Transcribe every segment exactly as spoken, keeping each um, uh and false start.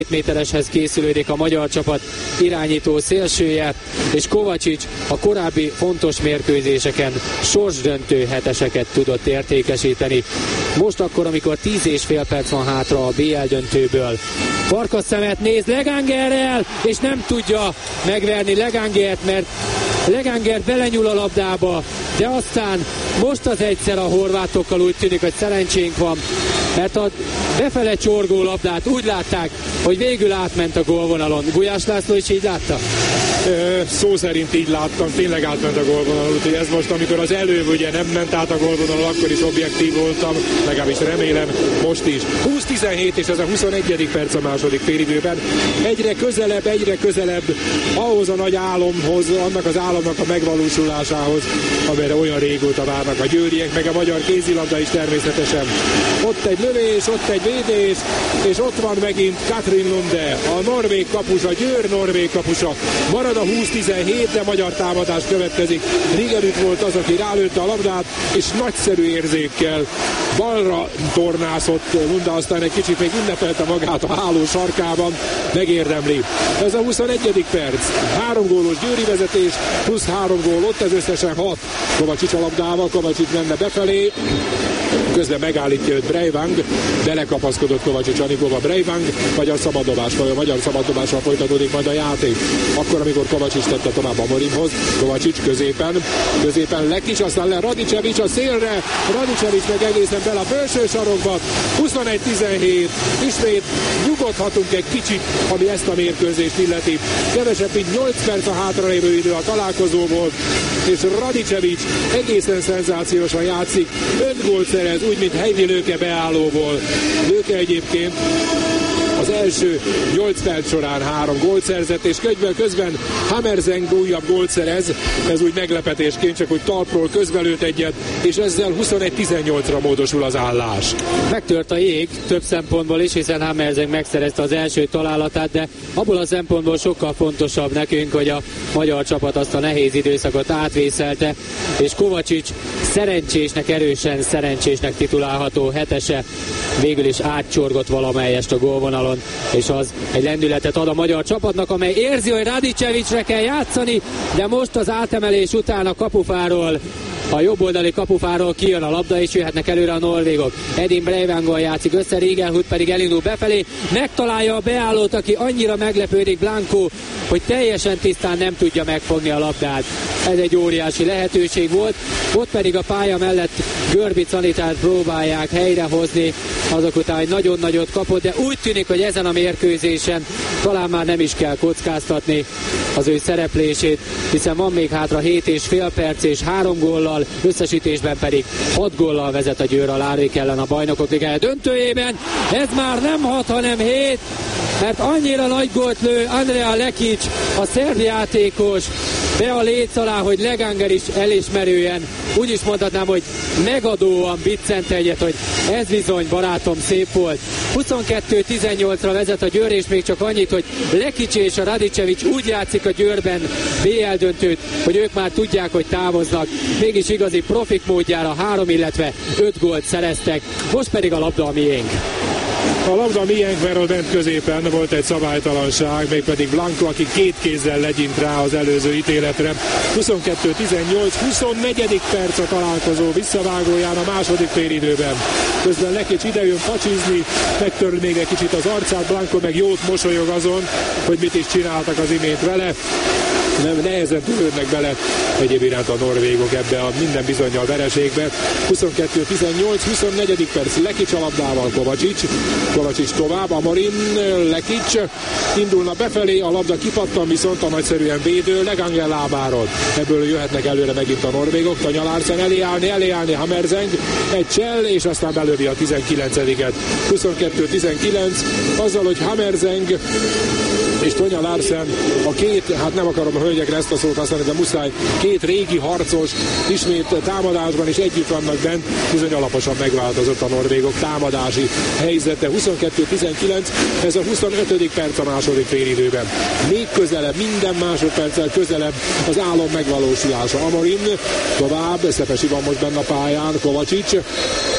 métereshez készülődik a magyar csapat irányító szélsője, és Kovačič a korábbi fontos mérkőzéseken sorsdöntő heteseket tudott értékesíteni. Most akkor, amikor tíz és fél perc van hátra a bé el döntőből. Farkas szemet néz Legangerrel, és nem tudja megverni Legangert, mert Leganger belenyúl a labdába, de aztán most az egyszer a horvátokkal úgy tűnik, hogy szerencsénk van, mert a befele csorgó labdát úgy látták, hogy végül átment a gólvonalon. Gulyás László is így látta? Ö, szó szerint így láttam, tényleg átment a gólvonalon, úgyhogy ez most, amikor az előbb ugye nem ment át a gólvonalon, akkor is objektív voltam, legalábbis remélem, most is. húsz tizenhét és ez a huszonegyedik perc a második félidőben. Egyre közelebb, egyre közelebb ahhoz a nagy álomhoz, annak az álomnak a megvalósulásához, amelyre olyan régóta várnak a győriek, meg a magyar kézilabda is természetesen. Ott egy lövés, ott egy védés, és ott van megint Katrin Lunde, a norvég kapus, a Győr norvég kapusa. Marad a húsz tizenhét, de magyar támadás következik. Rigerüt volt az, aki rálőtte a labdát, és nagyszerű érzékkel balra tornászott Lunde, aztán egy kicsit még ünnepelte magát a háló sarkában, megérdemli. Ez a huszonegyedik perc. Három gólos győri vezetés, plusz három gól, ott ez összesen hat. Kovačič a labdával, Kovačič menne befelé, közben megállítja őt Breivang, belekapaszkodott Kovačič Anikóba. Breivang, magyar szabaddobás, vagy a magyar szabaddobással folytatódik majd a játék. Akkor, amikor Kovačič tette tovább Amorimhoz, Kovačič középen, középen Lekic, aztán le Radičević a szélre, Radičević meg egészen bele a belső sarokba, huszonegy tizenhét, ismét nyugodhatunk egy kicsit, ami ezt a mérkőzést illeti. Kevesebb, mint nyolc perc a hátralévő idő a találkozóból, és Radičević egészen szenzációsan játszik, öt gólt szerez, úgy, mint Heidi Löke beállóból. Löke egyébként az első nyolc perc során három gólt szerzett, és közben, közben Hammerzeng újabb gólt szerez, ez úgy meglepetésként, csak úgy talpról közbelőtt egyet, és ezzel huszonegy tizennyolcra módosul az állás. Megtört a jég több szempontból is, hiszen Hammerzeng megszerezte az első találatát, de abból a szempontból sokkal fontosabb nekünk, hogy a magyar csapat azt a nehéz időszakot átvészelte, és Kovačič szerencsésnek, erősen szerencsésnek titulálható hetese végül is átcsorgott valamelyest a gólvonalon, és az egy lendületet ad a magyar csapatnak, amely érzi, hogy Radičevićre kell játszani, de most az átemelés után a kapufáról, a jobboldali kapufáról kijön a labda, és jöhetnek előre a norvégok. Edin Breivanggal játszik össze, Rigelhut pedig elindul befelé, megtalálja a beállót, aki annyira meglepődik, Blanco, hogy teljesen tisztán nem tudja megfogni a labdát. Ez egy óriási lehetőség volt, ott pedig a pálya mellett Görbic Anitát próbálják helyrehozni, azok után egy nagyon nagyot kapott, de úgy tűnik, hogy ezen a mérkőzésen talán már nem is kell kockáztatni az ő szereplését, hiszen van még hátra hét és fél perc, és három góllal, összesítésben pedig hat góllal vezet a Győr a Lárvik ellen a Bajnokok Ligája döntőjében. Ez már nem hat, hanem hét, mert annyira nagy gólt lő Andrea Lekic, a szerb játékos, be a léc alá, hogy Leganger is elismerően, úgy is mondhatnám, hogy megadóan biccent egyet, hogy ez bizony, barátom, szép volt. huszonkettő tizennyolcra vezet a Győr, és még csak annyit, hogy Lekic és a Radičević úgy játszik a Győrben bé el döntőt, hogy ők már tudják, hogy távoznak. Mégis igazi profik módjára három, illetve öt gólt szereztek, most pedig a labda a miénk. A labda miénk, mert a bent középen volt egy szabálytalanság, mégpedig Blanco, aki két kézzel legyint rá az előző ítéletre. huszonkettő tizennyolc, huszonnegyedik perc a találkozó visszavágóján a második félidőben. Közben Lekic idejön pacsizni, megtör még egy kicsit az arcát, Blanco meg jót mosolyog azon, hogy mit is csináltak az imént vele. Nem, nehezen törődnek bele egyéb iránt a norvégok ebbe a minden bizonnyal vereségbe. huszonkettő tizennyolc, huszonnegyedik perc, Lekic a labdával, Kovačič. Kovačič tovább, Amorim, Lekic indulna befelé, a labda kipattan, viszont a nagyszerűen védő Leganger lábáról. Ebből jöhetnek előre megint a norvégok, Tanya Larsen eléállni, eléállni Hammerzeng, egy csell, és aztán belövi a tizenkilencediket. huszonkettő tizenkilenc, azzal, hogy Hammerzeng és Tanya Larsen, a két, hát nem akarom a hölgyekre ezt a szót használni, de muszáj, két régi harcos ismét támadásban is együtt vannak bent, bizony alaposan megváltozott a norvégok támadási helyzete. huszonkettő tizenkilenc, ez a huszonötödik perc a második félidőben. Még közelebb, minden másodperccel közelebb az álom megvalósulása. Amorim tovább, Szepesi van most benne a pályán, Kovačič.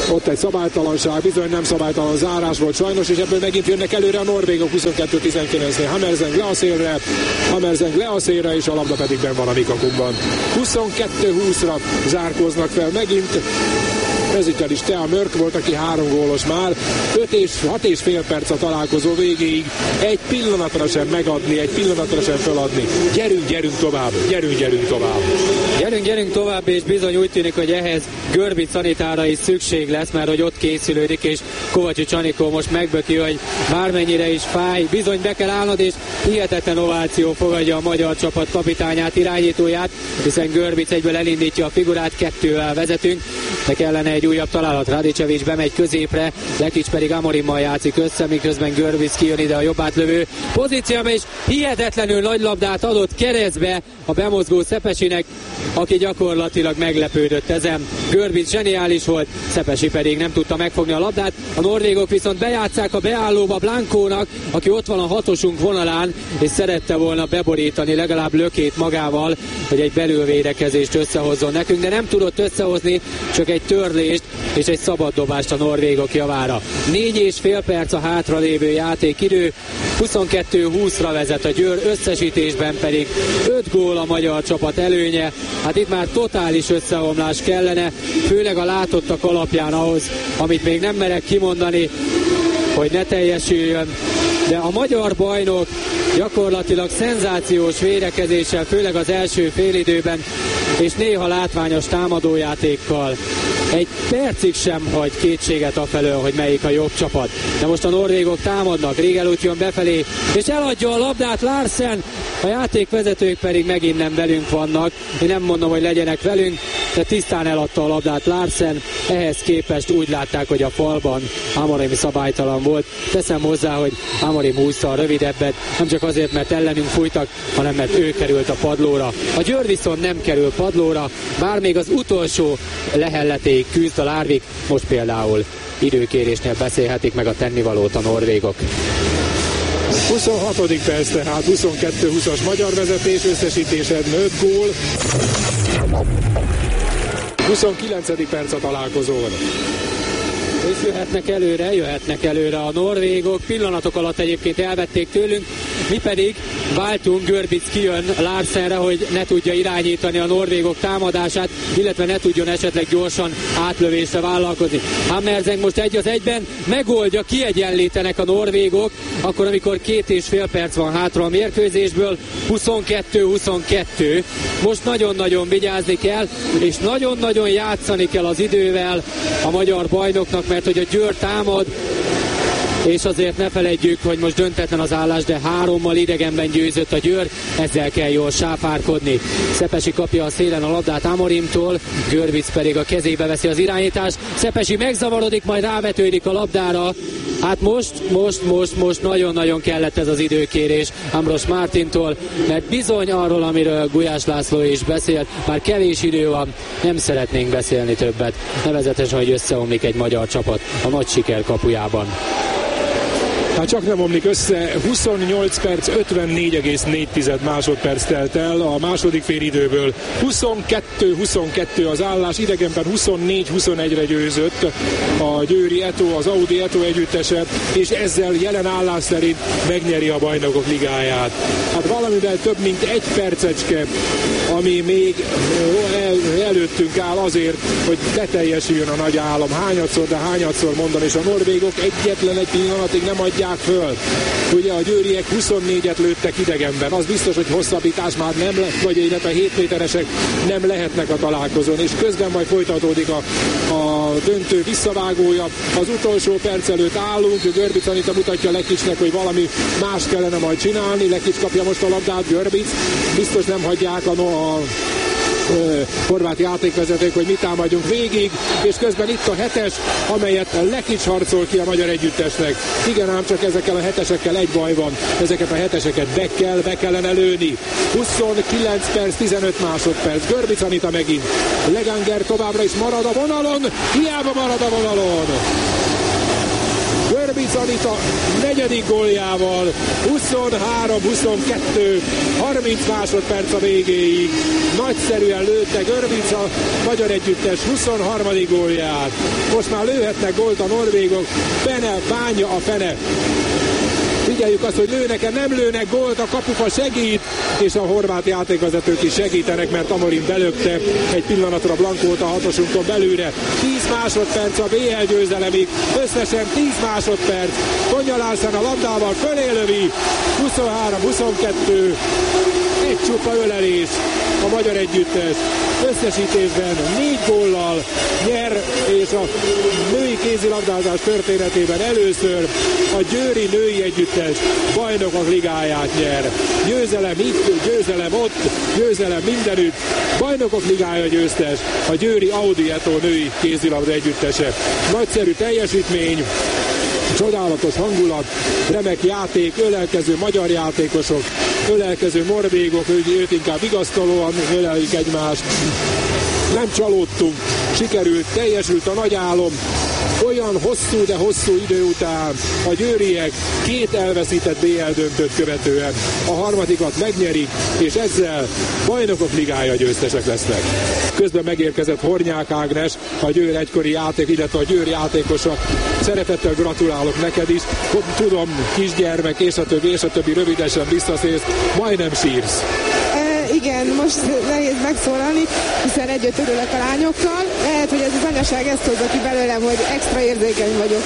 Ott egy szabálytalanság, bizony nem szabálytalan zárás volt sajnos, és ebből megint jönnek előre a norvégok huszonkettő tizenkilencnél. Hammerzeng le a szélre, Hammerzeng le a szélre, és a labda pedig benn van a mi kapunkban. huszonkettő húszra zárkóznak fel megint. Ezúttal is Thea Mörk volt, aki három gólos már. öt és hat és fél perc a találkozó végéig. Egy pillanatra sem megadni, egy pillanatra sem feladni. Gyerünk, gyerünk tovább, gyerünk, gyerünk tovább. Gyerünk, gyerünk tovább, és bizony úgy tűnik, hogy ehhez Görbic Anitára is szükség lesz, mert hogy ott készülődik, és Kovácsics Anikó most megböki, hogy bármennyire is fáj, bizony be kell állnod, és hihetetlen ováció fogadja a magyar csapat kapitányát, irányítóját, hiszen Görbic egyből elindítja a figurát, kettővel vezetünk, de kellene egy újabb találat. Radicevic bemegy középre, Lekics pedig Amorimmal játszik össze, miközben Görbic kijön ide a jobbátlövő pozícióba, és hihetetlenül nagy labdát adott keresztbe a bemozgó Szepesinek, aki gyakorlatilag meglepődött ezen. Görbic zseniális volt, Szepesi pedig nem tudta megfogni a labdát. A norvégok viszont bejátszák a beállóba Blankónak, aki ott van a hatosunk vonalán, és szerette volna beborítani legalább Lökét magával, hogy egy belülvédekezést összehozzon nekünk, de nem tudott összehozni, csak egy törlést és egy szabad dobást a norvégok javára. Négy és fél perc a hátralévő játékidő, huszonkettő húszra vezet a Győr, összesítésben pedig öt gól a magyar csapat előnye. Hát itt már totális összeomlás kellene, főleg a látottak alapján ahhoz, amit még nem merek kimondani, hogy ne teljesüljön. De a magyar bajnok gyakorlatilag szenzációs védekezéssel, főleg az első félidőben, és néha látványos támadójátékkal egy percig sem hagy kétséget afelől, hogy melyik a jobb csapat. De most a norvégok támadnak, Rigelút jön befelé, és eladja a labdát Larsen, a játékvezetők pedig megint nem velünk vannak. Én nem mondom, hogy legyenek velünk, de tisztán eladta a labdát Larsen, ehhez képest úgy látták, hogy a falban Amorim szabálytalan volt. Teszem hozzá, hogy Amorim húzta a rövidebbet, nem csak azért, mert ellenünk fújtak, hanem mert ő került a padlóra. A Győr viszont nem kerül padlóra, bár még az utolsó lehelletéig küzd a Larvik, most például időkérésnél beszélhetik meg a tennivalót a norvégok. huszonhatodik perc, tehát huszonkettő húszas magyar vezetés, összesítésen öt gól. huszonkilencedik perc a találkozón. És jöhetnek előre, jöhetnek előre a norvégok, pillanatok alatt egyébként elvették tőlünk, mi pedig váltunk, Görbic kijön Larsenre, hogy ne tudja irányítani a norvégok támadását, illetve ne tudjon esetleg gyorsan átlövésre vállalkozni. Hammerzeng most egy az egyben megoldja, kiegyenlítenek a norvégok, akkor amikor két és fél perc van hátra a mérkőzésből, huszonkettő huszonkettő. Most nagyon-nagyon vigyázni kell, és nagyon-nagyon játszani kell az idővel a magyar bajnoknak, mert hogy a Győr támad, és azért ne feledjük, hogy most döntetlen az állás, de hárommal idegenben győzött a Győr, ezzel kell jól sáfárkodni. Szepesi kapja a szélen a labdát Amorimtól, Görbic pedig a kezébe veszi az irányítást, Szepesi megzavarodik, majd rávetődik a labdára. Hát most, most, most, most nagyon-nagyon kellett ez az időkérés Ambros Mártintól, mert bizony arról, amiről Gulyás László is beszélt, már kevés idő van, nem szeretnénk beszélni többet, nevezetesen, hogy összeomlik egy magyar csapat a nagy siker kapujában. Hát csak nem omlik össze, huszonnyolc perc, ötvennégy egész négy másodperc telt el a második félidőből. huszonkettő huszonkettő az állás, idegenben huszonnégy huszonegyre győzött a győri Eto, az Audi Eto együtteset, és ezzel jelen állás szerint megnyeri a Bajnokok Ligáját. Hát valamivel több mint egy percecske, ami még el, előttünk áll azért, hogy beteljesüljön a nagy álom. Hányadszor, de hányadszor mondom, és a norvégok egyetlen egy pillanatig nem adják föl. Ugye a győriek huszonnégyet lőttek idegenben, az biztos, hogy hosszabbítás már nem lesz, vagy illetve hét méteresek nem lehetnek a találkozón, és közben majd folytatódik a, a döntő visszavágója. Az utolsó perc előtt állunk, Görbic Anita mutatja Lekicsnek, hogy valami más kellene majd csinálni, Lekics kapja most a labdát, Görbic, biztos nem hagyják a, a horvát játékvezetők, hogy mit támadjunk végig, és közben itt a hetes, amelyet Lekics harcol ki a magyar együttesnek. Igen, ám csak ezekkel a hetesekkel egy baj van, ezeket a heteseket be kell, be kellene lőni. huszonkilenc perc, tizenöt másodperc, Görbic Anita megint. Leganger továbbra is marad a vonalon, hiába marad a vonalon. Görbic Görbic Anita negyedik góljával, huszonhárom huszonkettő, harminc másodperc a végéig. Nagyszerűen lőtte Görbic a magyar együttes huszonharmadik gólját. Most már lőhetnek gólt a norvégok. Fene, bánja a fene. Figyeljük azt, hogy lőnek-e, nem lőnek gólt, a kapufa segít, és a horvát játékvezetők is segítenek, mert Amorim belökte egy pillanatra Blankót a hatosunkon belülre. tíz másodperc a bé el győzelemig, összesen tíz másodperc. Tonja Larsen a labdával fölé lövi, huszonhárom huszonkettő, egy csupa ölelés a magyar együttes. Összesítésben négy góllal nyer, és a női kézilabdázás történetében először a győri női együttes bajnokok ligáját nyer. Győzelem itt, győzelem ott, győzelem mindenütt. Bajnokok ligája győztes a győri Audi Eto női kézilabda együttese. Nagyszerű teljesítmény, csodálatos hangulat, remek játék, ölelkező magyar játékosok, ölelkező norvégok, őt inkább vigasztalóan ölelik egymást. Nem csalódtunk, sikerült, teljesült a nagy álom. Olyan hosszú, de hosszú idő után a győriek két elveszített bé el döntőt követően a harmadikat megnyerik, és ezzel bajnokok ligája győztesek lesznek. Közben megérkezett Hornyák Ágnes, a Győr egykori játék, illetve a Győr játékosa. Szeretettel gratulálok neked is. Tudom, kisgyermek, és a többi, és a többi, rövidesen visszaszélsz, majdnem sírsz. Igen, most nehéz megszólalni, hiszen együtt örülök a lányokkal. Lehet, hogy ez az anyaság ezt hozza ki belőlem, hogy extra érzékeny vagyok.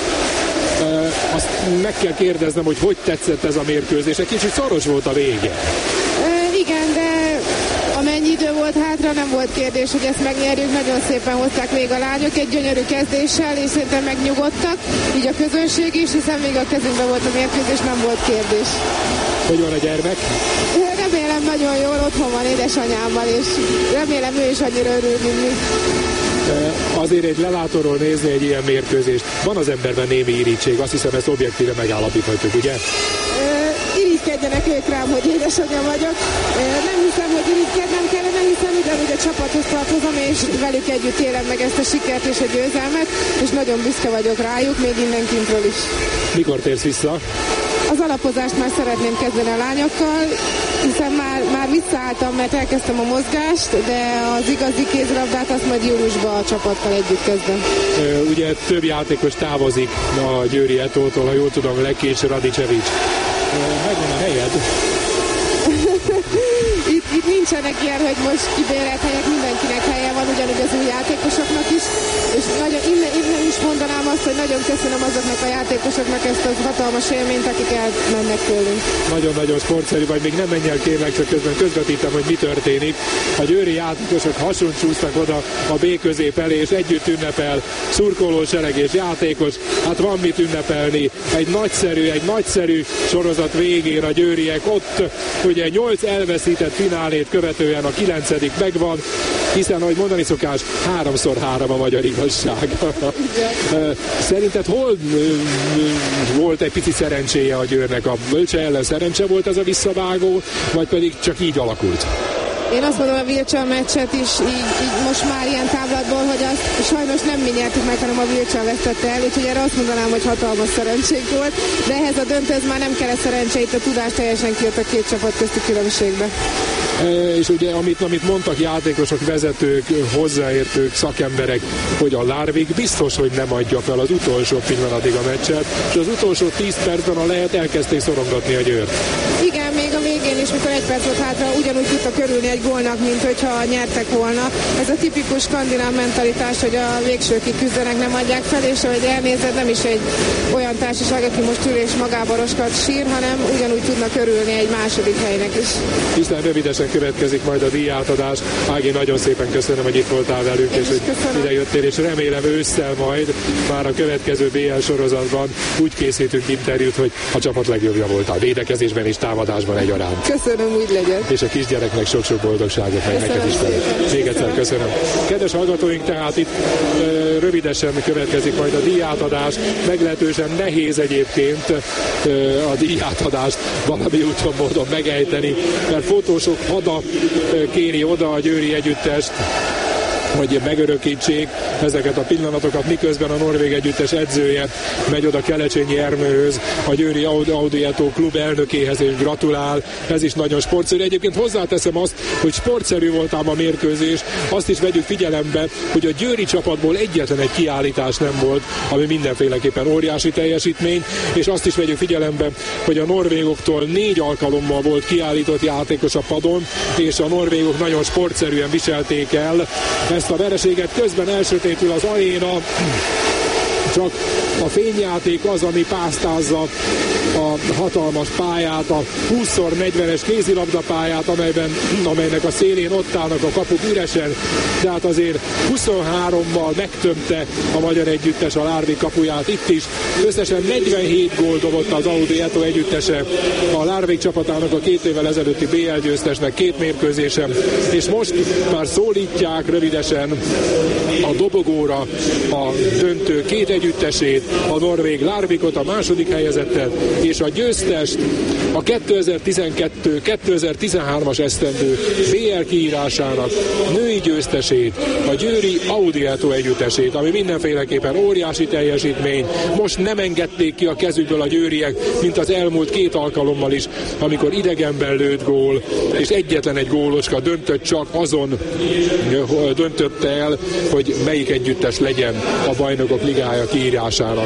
E, azt meg kell kérdeznem, hogy hogy tetszett ez a mérkőzés. Egy kicsit szoros volt a vége. E, igen, de amennyi idő volt hátra, nem volt kérdés, hogy ezt megnyerjük. Nagyon szépen hozták még a lányok egy gyönyörű kezdéssel, és szerintem megnyugodtak, így a közönség is, hiszen még a kezünkben volt a mérkőzés, nem volt kérdés. Hogy van a gyermek? Remélem nagyon jól, otthon van édesanyámmal, és remélem ő is annyira örül, mint mi. Azért egy lelátóról nézni egy ilyen mérkőzést, van az emberben némi irítség, azt hiszem ezt objektíve megállapíthatjuk, ugye? Irigykedjenek ők rám, hogy édesanyja vagyok. Nem hiszem, hogy irigykednem kellene, hiszen ugyanúgy a csapathoz tartozom, és velük együtt élem meg ezt a sikert és a győzelmet, és nagyon büszke vagyok rájuk, még innen kintről is. Mikor térsz vissza? Az alapozást már szeretném kezdeni a lányokkal, hiszen már, már visszaálltam, mert elkezdtem a mozgást, de az igazi kézilabdát azt majd júliusban a csapattal együtt kezdem. Ugye több játékos távozik a Győri Etótól, ha jól tudom, Leki és Radicevic. Megvan a helyed? itt, itt nincsenek ilyen, hogy most kibérelt helyek, mindenkinek helye van, ugyanúgy az új játékosoknak is, és nagyon, innen, innen is mondanám azt, hogy nagyon köszönöm azoknak a játékosoknak ezt az hatalmas élményt, akik elmennek tőlünk. Nagyon-nagyon sportszerű vagy, még nem menj el kérlek, csak közben közvetítem, hogy mi történik. A győri játékosok hasonlóan csúsztak oda a B közép elé, és együtt ünnepel szurkoló sereg és játékos. Hát van mit ünnepelni. Egy nagyszerű, egy nagyszerű sorozat végén a győriek ott, ugye nyolc elveszített finálét követően a kilencedik megvan, hiszen, ahogy mondani szokás, háromszor három a magyar igazság. Szerinted hol volt egy pici szerencséje a Győrnek? A Bölcse ellen szerencse volt ez a visszavágó, vagy pedig csak így alakult? Én azt mondom, a Vilcsal meccset is így, így most már ilyen táblatból, hogy azt sajnos nem mi nyertük meg, hanem a Vilcsal vesztette el, úgyhogy erre azt mondanám, hogy hatalmas szerencsénk volt, de ehhez a döntőhöz már nem kellett szerencse, itt a tudás teljesen kijött a két csapat közti különbségbe. E, és ugye, amit, amit mondtak játékosok, vezetők, hozzáértők, szakemberek, hogy a Larvik biztos, hogy nem adja fel az utolsó pillanatig a meccset, és az utolsó tíz percben, a lehet, elkezdték szorongatni a Győrt. Igen, még a végén is, mikor egy perc volt hátra, ugyanúgy tudtak örülni egy gólnak, mint hogyha nyertek volna. Ez a tipikus skandináv mentalitás, hogy a végsőkig küzdenek, nem adják fel, és ahogy elnézed, nem is egy olyan társaság, aki most ül és magába roskat sír, hanem ugyanúgy tudnak örülni egy második helynek is. Hiszen rövidesen következik majd a díjátadás. Ági, nagyon szépen köszönöm, hogy itt voltál velünk, Én és hogy ide jöttél, és remélem ősszel majd már a következő bé el sorozatban úgy készítünk interjút, hogy a csapat legjobbja voltál. Védekezésben és támadásban egyaránt. Köszönöm, úgy legyen. És a kisgyereknek sok-sok boldogságot, meg neked is fel. Még egyszer köszönöm. Kedves hallgatóink, tehát itt ö, rövidesen következik majd a díjátadás. Meglehetősen nehéz egyébként ö, a díjátadást valami úton módon megejteni, mert fotósok hada ö, kéri oda a győri együttest. hogy megörökítsék ezeket a pillanatokat, miközben a norvég együttes edzője megy oda Kelecsényi Ernőhöz, a Győri Audietto klub elnökéhez, és gratulál. Ez is nagyon sportszerű. Egyébként hozzáteszem azt, hogy sportszerű volt ám a mérkőzés. Azt is vegyük figyelembe, hogy a győri csapatból egyetlen egy kiállítás nem volt, ami mindenféleképpen óriási teljesítmény, és azt is vegyük figyelembe, hogy a norvégoktól négy alkalommal volt kiállított játékos a padon, és a norvégok nagyon sportszerűen viselték el ezt a vereséget. Közben elsötétül az aréna, csak a fényjáték az, ami pásztázza a hatalmas pályát, a húsz negyvenes kézilabdapályát, amelyben, amelynek a szélén ott állnak a kapuk üresen, de hát azért huszonhárommal megtömte a magyar együttes a Larvik kapuját itt is. Összesen negyvenhét gól dobott az Audietto együttese a Larvik csapatának a két évvel ezelőtti bé el győztesnek két mérkőzésen, és most már szólítják rövidesen a dobogóra a döntő két együttesét, a norvég Larvikot, a második helyezettet, és a győztest, a kétezer-tizenkettő kétezer-tizenhármas esztendő bé el kiírásának női győztesét, a győri Audietto együttesét, ami mindenféleképpen óriási teljesítmény. Most nem engedték ki a kezükből a győriek, mint az elmúlt két alkalommal is, amikor idegenben lőtt gól, és egyetlen egy gólocska döntött, csak azon döntötte el, hogy melyik együttes legyen a Bajnokok Ligája kiírásának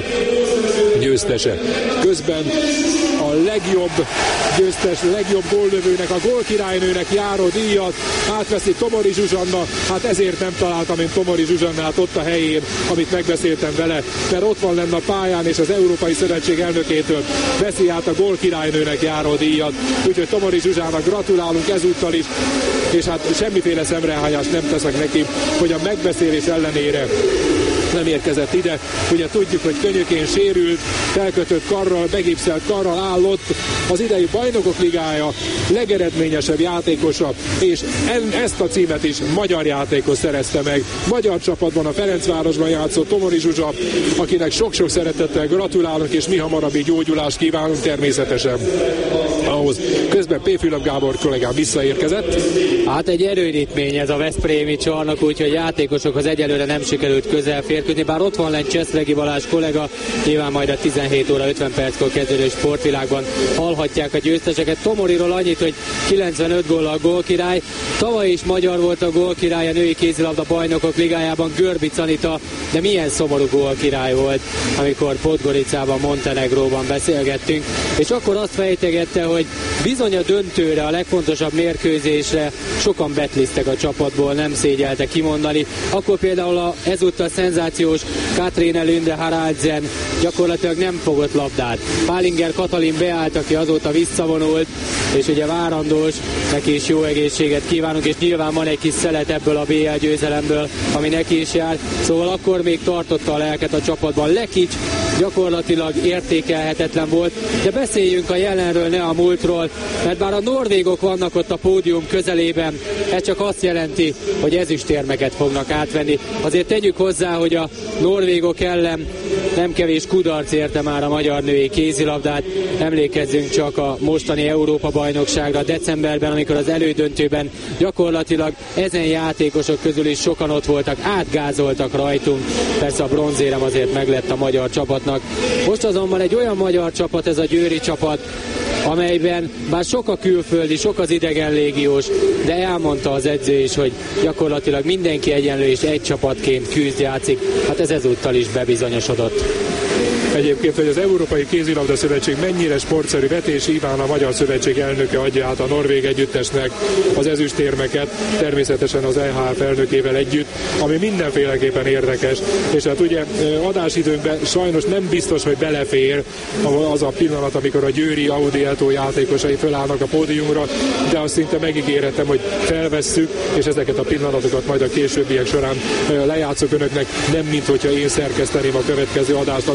győztese. Közben a legjobb győztes, legjobb góllövőnek, a gólkirálynőnek járó díjat átveszi Tomori Zsuzsanna. Hát ezért nem találtam én Tomori Zsuzsannát ott a helyén, amit megbeszéltem vele, mert ott van lenne a pályán, és az Európai Szövetség elnökétől veszi át a gólkirálynőnek járó díjat. Úgyhogy Tomori Zsuzsának gratulálunk ezúttal is, és hát semmiféle szemrehányást nem teszek neki, hogy a megbeszélés ellenére nem érkezett ide. Ugye tudjuk, hogy könnyökén sérült, felkötött karral, begipszelt karral állott, az idei Bajnokok Ligája legeredményesebb játékosa, és en, ezt a címet is magyar játékos szerezte meg. Magyar csapatban, a Ferencvárosban játszott Tomori Zsuzsa, akinek sok-sok szeretettel gratulálunk, és mi hamarabbi gyógyulást kívánunk természetesen ahhoz. Közben P. Fülöp Gábor kollégám visszaérkezett. Hát egy erődítmény ez a veszprémi csarnok, úgyhogy játékosokhoz egyelőre nem sikerült közel férkőzni, bár ott van lenn Cseszregi Balázs kollega, nyilván majd a tizenhét óra ötven perckor kezdődő Sportvilágban hallhatják a győzteseket. Tomoriról annyit, hogy kilencvenöt góllal gólkirály, tavaly is magyar volt a gólkirály a női kézilabda Bajnokok Ligájában, Görbic Anita, de milyen szomorú gólkirály volt, amikor Podgoricában, Montenegróban beszélgettünk, és akkor azt fejtegette, hogy bizony a döntőre, a legfontosabb mérkőzésre sokan betliztek a csapatból, nem szégyelte kimondani. Akkor például a ezúttal szenzációs Katrine Lünde Haraldsen gyakorlatilag nem fogott labdát. Pálinger Katalin beállt, aki azóta visszavonult, és ugye várandós, neki is jó egészséget kívánunk, és nyilván van egy kis szelet ebből a bé el győzelemből, ami neki is jár. Szóval akkor még tartotta a lelket a csapatban. Lekics gyakorlatilag értékelhetetlen volt, de beszéljünk a jelenről, ne a múltról, mert bár a norvégok vannak ott a pódium közelében, ez csak azt jelenti, hogy ezüstérmeket fognak átvenni. Azért tegyük hozzá, hogy a norvégok ellen nem kevés kudarc érte már a magyar női kézilabdát. Emlékezzünk csak a mostani Európa-bajnokságra decemberben, amikor az elődöntőben gyakorlatilag ezen játékosok közül is sokan ott voltak, átgázoltak rajtunk. Persze a bronzérem azért meglett a magyar csapatnak. Most azonban egy olyan magyar csapat, ez a győri csapat, amelyben bár sok a külföldi, sok az idegen légiós, de elmondta az edző is, hogy gyakorlatilag mindenki egyenlő és egy csapatként küzd, játszik. Hát ez ezúttal is bebizonyosodott. Egyébként, hogy az Európai Kézilabda Szövetség mennyire sportszerű, Vetés Iván, a Magyar Szövetség elnöke adja át a norvég együttesnek az ezüstérmeket, természetesen az e há ef elnökével együtt, ami mindenféleképpen érdekes, és hát ugye adásidőnkben sajnos nem biztos, hogy belefér az a pillanat, amikor a győri Audietto játékosai fölállnak a pódiumra, de azt szinte megígérhetem, hogy felvesszük, és ezeket a pillanatokat majd a későbbiek során lejátszok önöknek, nem mint hogyha én szerkeszteném a következő adást, adásokat,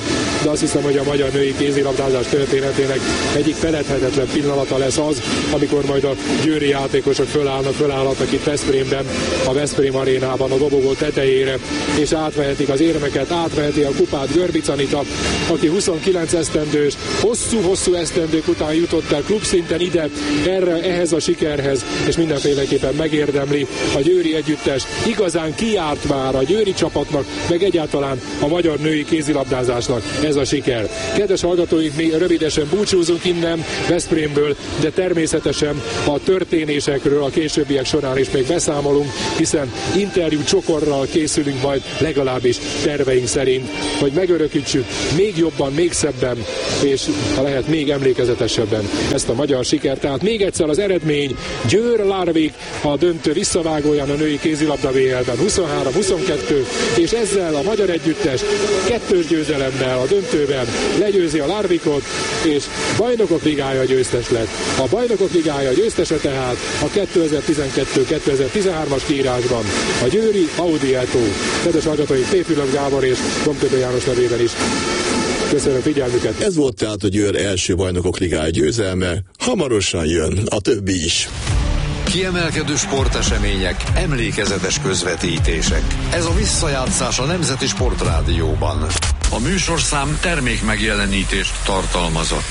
de azt hiszem, hogy a magyar női kézilabdázás történetének egyik feledhetetlen pillanata lesz az, amikor majd a győri játékosok fölállnak, fölállhatnak itt Veszprémben, a Veszprém arénában, a dobogó tetejére, és átvehetik az érmeket, átveheti a kupát Görbic Anita, aki huszonkilenc esztendős, hosszú-hosszú esztendők után jutott el klubszinten ide, erre, ehhez a sikerhez, és mindenféleképpen megérdemli a győri együttes. Igazán kiárt már a győri csapatnak, meg egyáltalán a magyar női kézilabdázásnak ez a siker. Kedves hallgatóink, mi rövidesen búcsúzunk innen Veszprémből, de természetesen a történésekről a későbbiek során is még beszámolunk, hiszen interjú csokorral készülünk majd, legalábbis terveink szerint, hogy megörökítsük még jobban, még szebben, és ha lehet még emlékezetesebben ezt a magyar sikert. Tehát még egyszer az eredmény: Győr Larvik a döntő visszavágóján a női kézilabda vé el-ben huszonhárom huszonkettő, és ezzel a magyar együttes kettős győzelemmel a döntőben legyőzi a Larvikot, és Bajnokok Ligája győztes lett. A Bajnokok Ligája győztese tehát a kétezer-tizenkettő kétezer-tizenhármas kiírásban a győri Audi Eto. Kedves hallgatói, Péfülöp Gábor és Domkötő János nevében is köszönöm figyelmüket. Ez volt tehát a Győr első Bajnokok Ligája győzelme, hamarosan jön a többi is. Kiemelkedő sportesemények, emlékezetes közvetítések. Ez a visszajátszás a Nemzeti Sportrádióban. A műsorszám termék megjelenítést tartalmazott.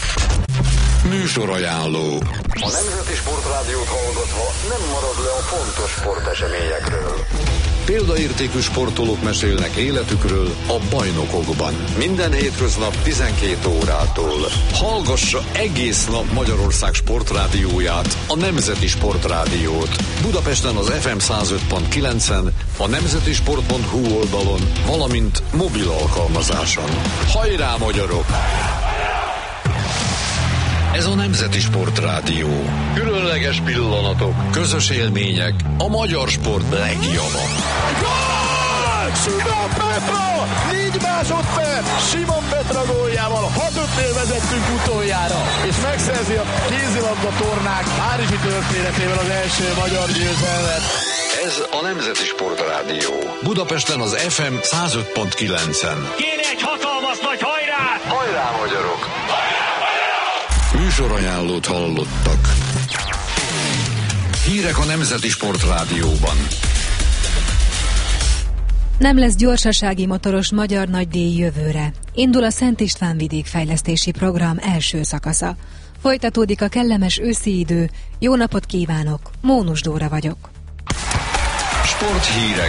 Műsorajánló. A Nemzeti Sportrádiót hallgatva nem marad le a fontos sporteseményekről. Példaértékű sportolók mesélnek életükről a bajnokokban. Minden hétköznap tizenkét órától. Hallgassa egész nap Magyarország sportrádióját, a Nemzeti Sportrádiót. Budapesten az ef em száz öt pont kilencen, a nemzetisport pont hu oldalon, valamint mobil alkalmazáson. Hajrá, magyarok! Ez a Nemzeti Sportrádió. Különleges pillanatok, közös élmények, a magyar sport legjava. Gól! Simon Petra! négy másodperc! Simon Petra góljával hat ötnél vezettünk utoljára, és megszerzi a kézilabda tornák párizsi történetével az első magyar győzelmet. Ez a Nemzeti Sportrádió. Budapesten az ef em száz öt pont kilencen. Kéne egy hatalmas nagy hajrá! Hajrá, magyarok! Műsorajánlót hallottak. Hírek a Nemzeti Sportrádióban. Nem lesz gyorsasági motoros magyar nagydíj jövőre. Indul a Szent István vidékfejlesztési program első szakasza. Folytatódik a kellemes őszi idő. Jó napot kívánok! Mónus Dóra vagyok. Sporthírek.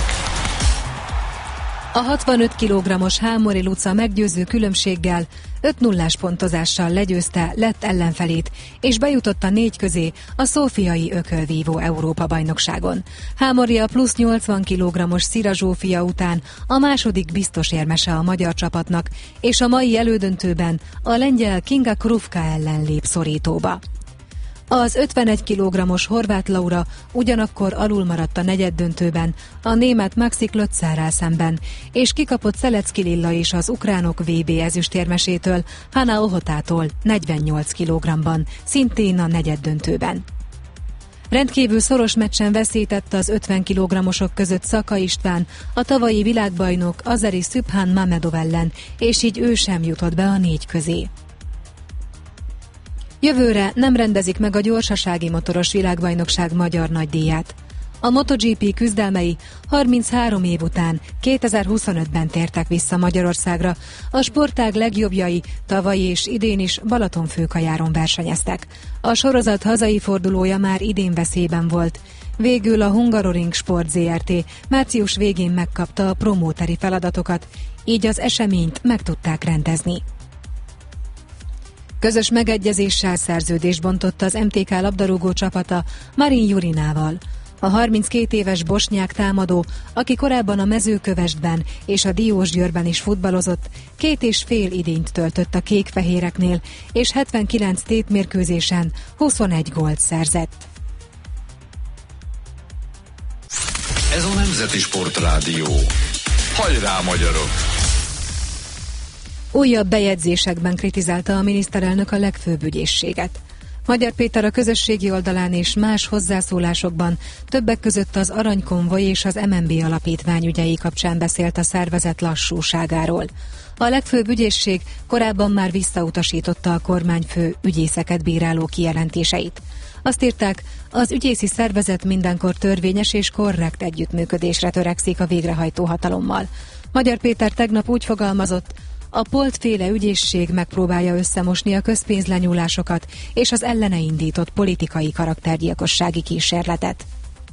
A hatvanöt kilogrammos Hámori Luca meggyőző különbséggel öt nullás pontozással legyőzte lett ellenfelét, és bejutott a négy közé a szófiai ökölvívó Európa-bajnokságon. Hámori a plusz nyolcvan kilogrammos Szira Zsófia után a második biztos érmese a magyar csapatnak, és a mai elődöntőben a lengyel Kinga Krufka ellen lép szorítóba. Az ötvenegy kilogrammos Horváth Laura ugyanakkor alul maradt a negyeddöntőben a német Maxi Klötzerrel szemben, és kikapott Szelecki Lilla is az ukránok vé bé ezüstérmesétől, Hanna Ohotától negyvennyolc kilogramban, szintén a negyeddöntőben. Rendkívül szoros meccsen veszített az ötven kilogrammosok között Szaka István a tavalyi világbajnok Azeri Szübhán Mamedov ellen, és így ő sem jutott be a négy közé. Jövőre nem rendezik meg a gyorsasági motoros világbajnokság magyar nagydíját. A MotoGP küzdelmei harminchárom év után kétezer-huszonötben tértek vissza Magyarországra. A sportág legjobbjai tavaly és idén is Balatonfőkajáron versenyeztek. A sorozat hazai fordulója már idén veszélyben volt. Végül a Hungaroring Sport zé er té március végén megkapta a promóteri feladatokat, így az eseményt meg tudták rendezni. Közös megegyezéssel szerződést bontott az em té ká labdarúgó csapata Marin Jurinával. A harminckét éves bosnyák támadó, aki korábban a Mezőkövesdben és a Diósgyőrben is futballozott, két és fél idényt töltött a kék-fehéreknél, és hetvenkilenc tétmérkőzésen huszonegy gólt szerzett. Ez a Nemzeti Sportrádió. Hajrá, magyarok! Újabb bejegyzésekben kritizálta a miniszterelnök a legfőbb ügyészséget. Magyar Péter a közösségi oldalán és más hozzászólásokban többek között az Aranykonvoj és az em en bé alapítvány ügyei kapcsán beszélt a szervezet lassúságáról. A legfőbb ügyészség korábban már visszautasította a kormányfő ügyészeket bíráló kijelentéseit. Azt írták, az ügyészi szervezet mindenkor törvényes és korrekt együttműködésre törekszik a végrehajtó hatalommal. Magyar Péter tegnap úgy fogalmazott, a Polt-féle ügyészség megpróbálja összemosni a közpénzlenyúlásokat és az ellene indított politikai karaktergyilkossági kísérletet.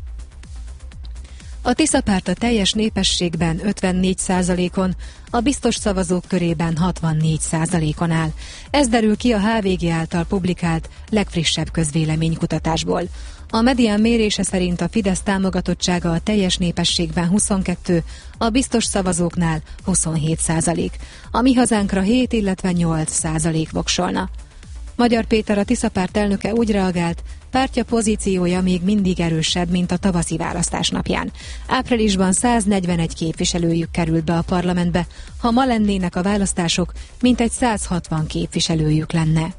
A Tisza párt a teljes népességben ötvennégy százalékon, a biztos szavazók körében hatvannégy százalékon áll. Ez derül ki a há vé gé által publikált legfrissebb közvéleménykutatásból. A Medián mérése szerint a Fidesz támogatottsága a teljes népességben huszonkettő, a biztos szavazóknál huszonhét százalék. A Mi Hazánkra hét, illetve nyolc százalék voksolna. Magyar Péter, a Tisza párt elnöke úgy reagált, pártja pozíciója még mindig erősebb, mint a tavaszi választás napján. Áprilisban száznegyvenegy képviselőjük került be a parlamentbe, ha ma lennének a választások, mintegy száz hatvan képviselőjük lenne.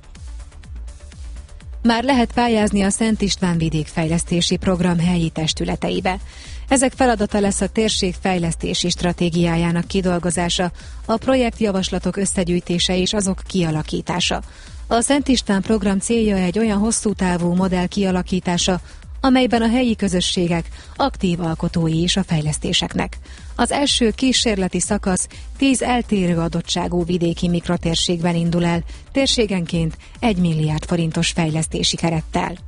Már lehet pályázni a Szent István vidékfejlesztési program helyi testületeibe. Ezek feladata lesz a térség fejlesztési stratégiájának kidolgozása, a projektjavaslatok összegyűjtése és azok kialakítása. A Szent István program célja egy olyan hosszú távú modell kialakítása, amelyben a helyi közösségek aktív alkotói is a fejlesztéseknek. Az első kísérleti szakasz tíz eltérő adottságú vidéki mikrotérségben indul el, térségenként egy milliárd forintos fejlesztési kerettel.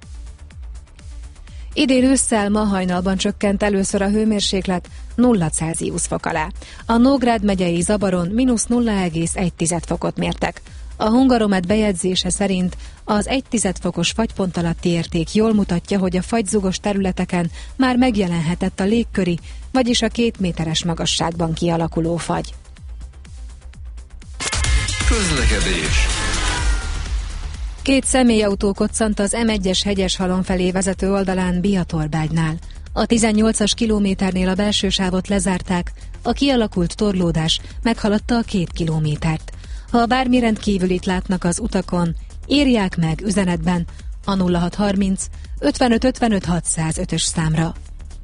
Idén ősszel ma hajnalban csökkent először a hőmérséklet nulla Celsius fok alá. A Nógrád megyei Zabaron mínusz nulla egész egy fokot mértek. A Hungaromet bejegyzése szerint az egy tized fokos fagypont alatti érték jól mutatja, hogy a fagyzugos területeken már megjelenhetett a légköri, vagyis a két méteres magasságban kialakuló fagy. Közlekedés. Két személyautó koccant az em egyes Hegyeshalom felé vezető oldalán Biatorbágynál. A tizennyolcas kilométernél a belső sávot lezárták, a kialakult torlódás meghaladta a két kilométert. Ha bármi rendkívülit látnak az utakon, írják meg üzenetben a nulla hat harminc ötvenöt ötvenöt hatszázötös számra.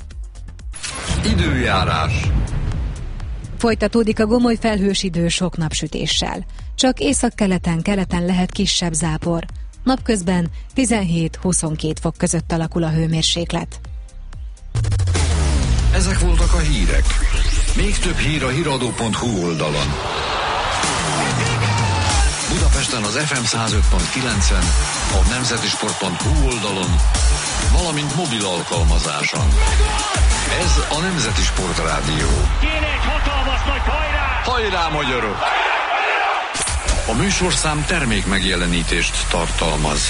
Időjárás. Folytatódik a gomoly felhős idő sok napsütéssel. Csak északkeleten, keleten lehet kisebb zápor. Napközben tizenhét-huszonkét fok között alakul a hőmérséklet. Ezek voltak a hírek. Még több hír a híradó pont hú oldalon. Budapesten az ef em száz öt pont kilencen, a nemzetisport pont hú oldalon, valamint mobil alkalmazáson. Ez a Nemzeti Sport Rádió. Kéne egy hatalmas nagy hajrá! Hajrá, magyarok! A műsorszám termék megjelenítést tartalmaz.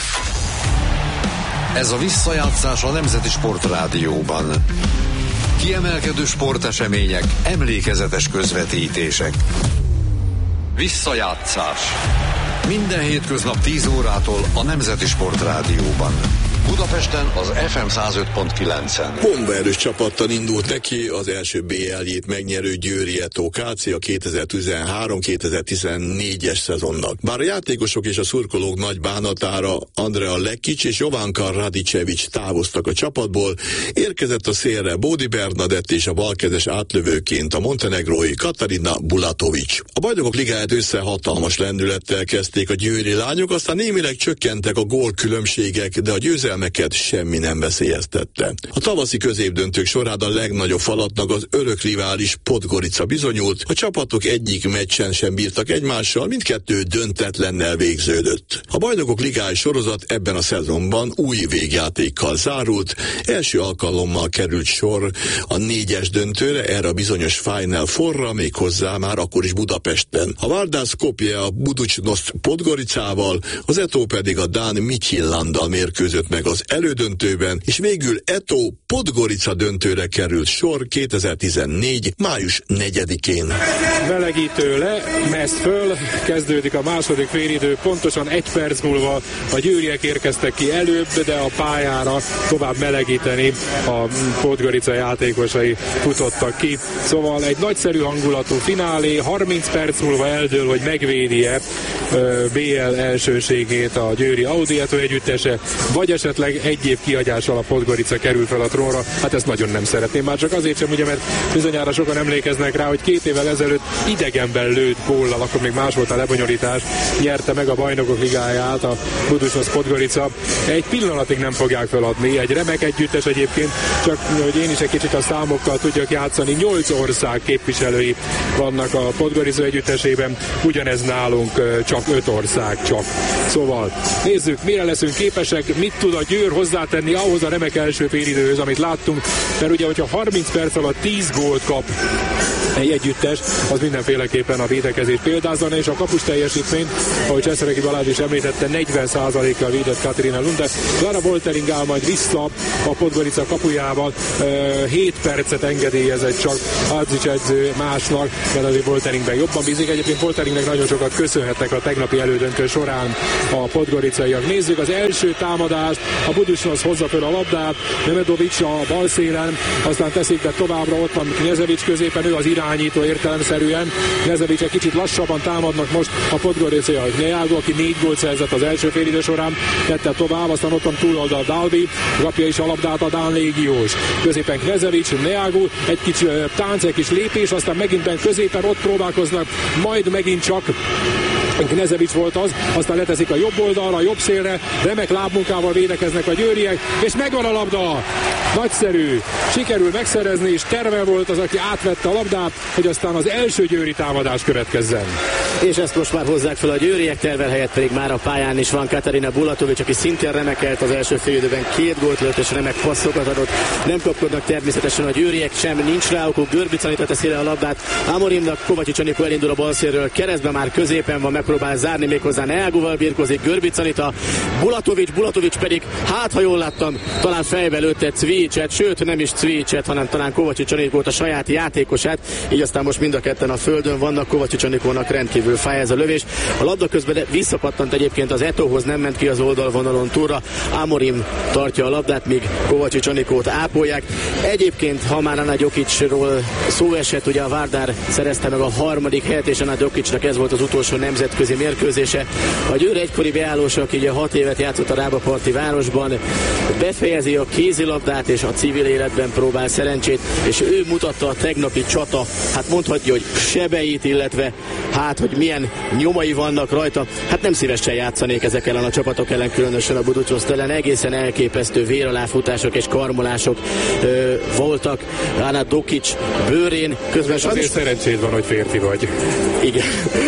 Ez a visszajátszás a Nemzeti Sport Rádióban. Kiemelkedő sportesemények, emlékezetes közvetítések. Visszajátszás. Minden hétköznap tíz órától a Nemzeti Sport Rádióban. Budapesten az ef em száz öt pont kilencen. Bombaerős csapattal indult neki az első bé el-jét megnyerő Győri Eto ká cé a kétezer-tizenhárom kétezer-tizennégyes szezonnak. Bár a játékosok és a szurkolók nagy bánatára Andrea Lekic és Jovanka Radicevic távoztak a csapatból, érkezett a szélre Bódi Bernadett és a balkezes átlövőként a montenegrói Katarina Bulatovic. A Bajnokok Ligáját össze hatalmas lendülettel kezdték a győri lányok, aztán némileg csökkentek a gólkülönbségek, de a győzelmeket semmi nem veszélyeztette. A tavaszi középdöntők során a legnagyobb falatnak az örök rivális Podgorica bizonyult, a csapatok egyik meccsen sem bírtak egymással, mindkettő döntetlennel végződött. A Bajnokok Ligája sorozat ebben a szezonban új végjátékkal zárult, első alkalommal került sor a négyes döntőre, erre a bizonyos Final Fourra, méghozzá már akkor is Budapesten. A Vardar Skopje a Budućnost Podgoricával, az Eto pedig a dán Midtjyllanddal mérkőzött meg az elődöntőben, és végül Eto Podgorica döntőre került sor kétezer-tizennégy. május negyedikén. Melegítő le, mez föl, kezdődik a második félidő, pontosan egy perc múlva a győriek érkeztek ki előbb, de a pályára tovább melegíteni a Podgorica játékosai futottak ki. Szóval egy nagyszerű hangulatú finálé, harminc perc múlva eldől, hogy megvédi-e bé el elsőségét a győri Audi Eto együttese, vagy esetleg esetleg egy év kihagyással a Podgorica kerül fel a trónra, hát ezt nagyon nem szeretném. Már csak azért sem, ugye, mert bizonyára sokan emlékeznek rá, hogy két évvel ezelőtt idegenben lőtt góllal, akkor még más volt a lebonyolítás, nyerte meg a Bajnokok Ligáját a Budućnost Podgorica. Egy pillanatig nem fogják feladni, egy remek együttes egyébként, csak hogy én is egy kicsit a számokkal tudjak játszani, nyolc ország képviselői vannak a Podgorica együttesében, ugyanez nálunk csak öt ország csak. Szóval nézzük, mire leszünk képesek, mit tud a Győr hozzátenni ahhoz a remek első félidőhöz, amit láttunk, mert ugye, hogyha harminc perc alatt tíz gólt kap egy együttes, az mindenféleképpen a védekezés példázana, és a kapus teljesítményt, ahogy Cseszeregi Balázs is említette, negyven százalékkal védett Katarina Lunde. Lara Woltering áll majd vissza a Podgorica kapujával, hét percet engedélyezett csak Adzic edző másnak, mert azért Wolteringben jobban bízik. Egyébként Wolteringnek nagyon sokat köszönhetnek a tegnapi elődöntő során a podgoricaiak. Nézzük az első támadást, a Budućnost hozza föl a labdát, Nemedovic a bal szélen, aztán teszik be továbbra, ott van Knežević középen, ő az irányító értelemszerűen. Kneževic egy kicsit lassabban támadnak most a podgoricaiak. Neagu, aki négy gólt szerzett az első félidő során, tette tovább, aztán ott van túloldal Dalby, kapja is a labdát a dán légiós. Középen Kneževic, Neagu, egy kicsi tánc, egy kis lépés, aztán megint középen ott próbálkoznak, majd megint csak Kneževic volt az, aztán leteszik a jobb oldalra, a jobb szélre, remek lábmunkával védekeznek a győriek, és megvan a labda! Nagyszerű! Sikerül megszerezni, és terve volt az, aki átvette a labdát, hogy aztán az első győri támadás következzen. És ezt most már hozzák fel a győriek, tervel helyett pedig már a pályán is van Katarina Bulatovic, aki szintén remekelt az első félidőben, két gólt lőtt és remek passzokat adott. Nem kapkodnak természetesen a győriek sem, nincs rá okuk. Görbic Anita teszi le a labdát Amorimnak, Kovácsics Anikó elindul a balszélről, keresztben már középen van, megpróbál zárni, méghozzá Neaguval birkozik Görbic Anita, Bulatovic, Bulatovic pedig, hát ha jól láttam, talán fejbe lőtte Cvicset, sőt nem is Cvicset, hanem talán Kovácsics Anikót, a saját játékosát, így aztán most mind a ketten a földön vannak. Kovácsics Anikónak rendkívül fáj ez a lövés. A labda közben visszapattant egyébként az Eto'hoz, nem ment ki az oldalvonalon túlra. Amorim tartja a labdát, míg Kovácsics Anikót ápolják. Egyébként, ha már Ana Djokićról szó esett, ugye a Vardar szerezte meg a harmadik helyet, és Ana Djokićnak ez volt az utolsó nemzetközi mérkőzése. A Győr egykori beállósa, aki ugye hat évet játszott a Rábaparti városban, befejezi a kézilabdát, és a civil életben próbál szerencsét, és ő mutatta a tegnapi csata, hát mondhatja, hogy sebeit, illetve hát, hogy milyen nyomai vannak rajta. Hát nem szívesen játszanék ezek ellen a csapatok ellen, különösen a Budućnost ellen. Egészen elképesztő véraláfutások és karmolások ö, voltak Ana Djokić bőrén. Közben sajnos... Azért szerencséd van, hogy férfi vagy. Igen.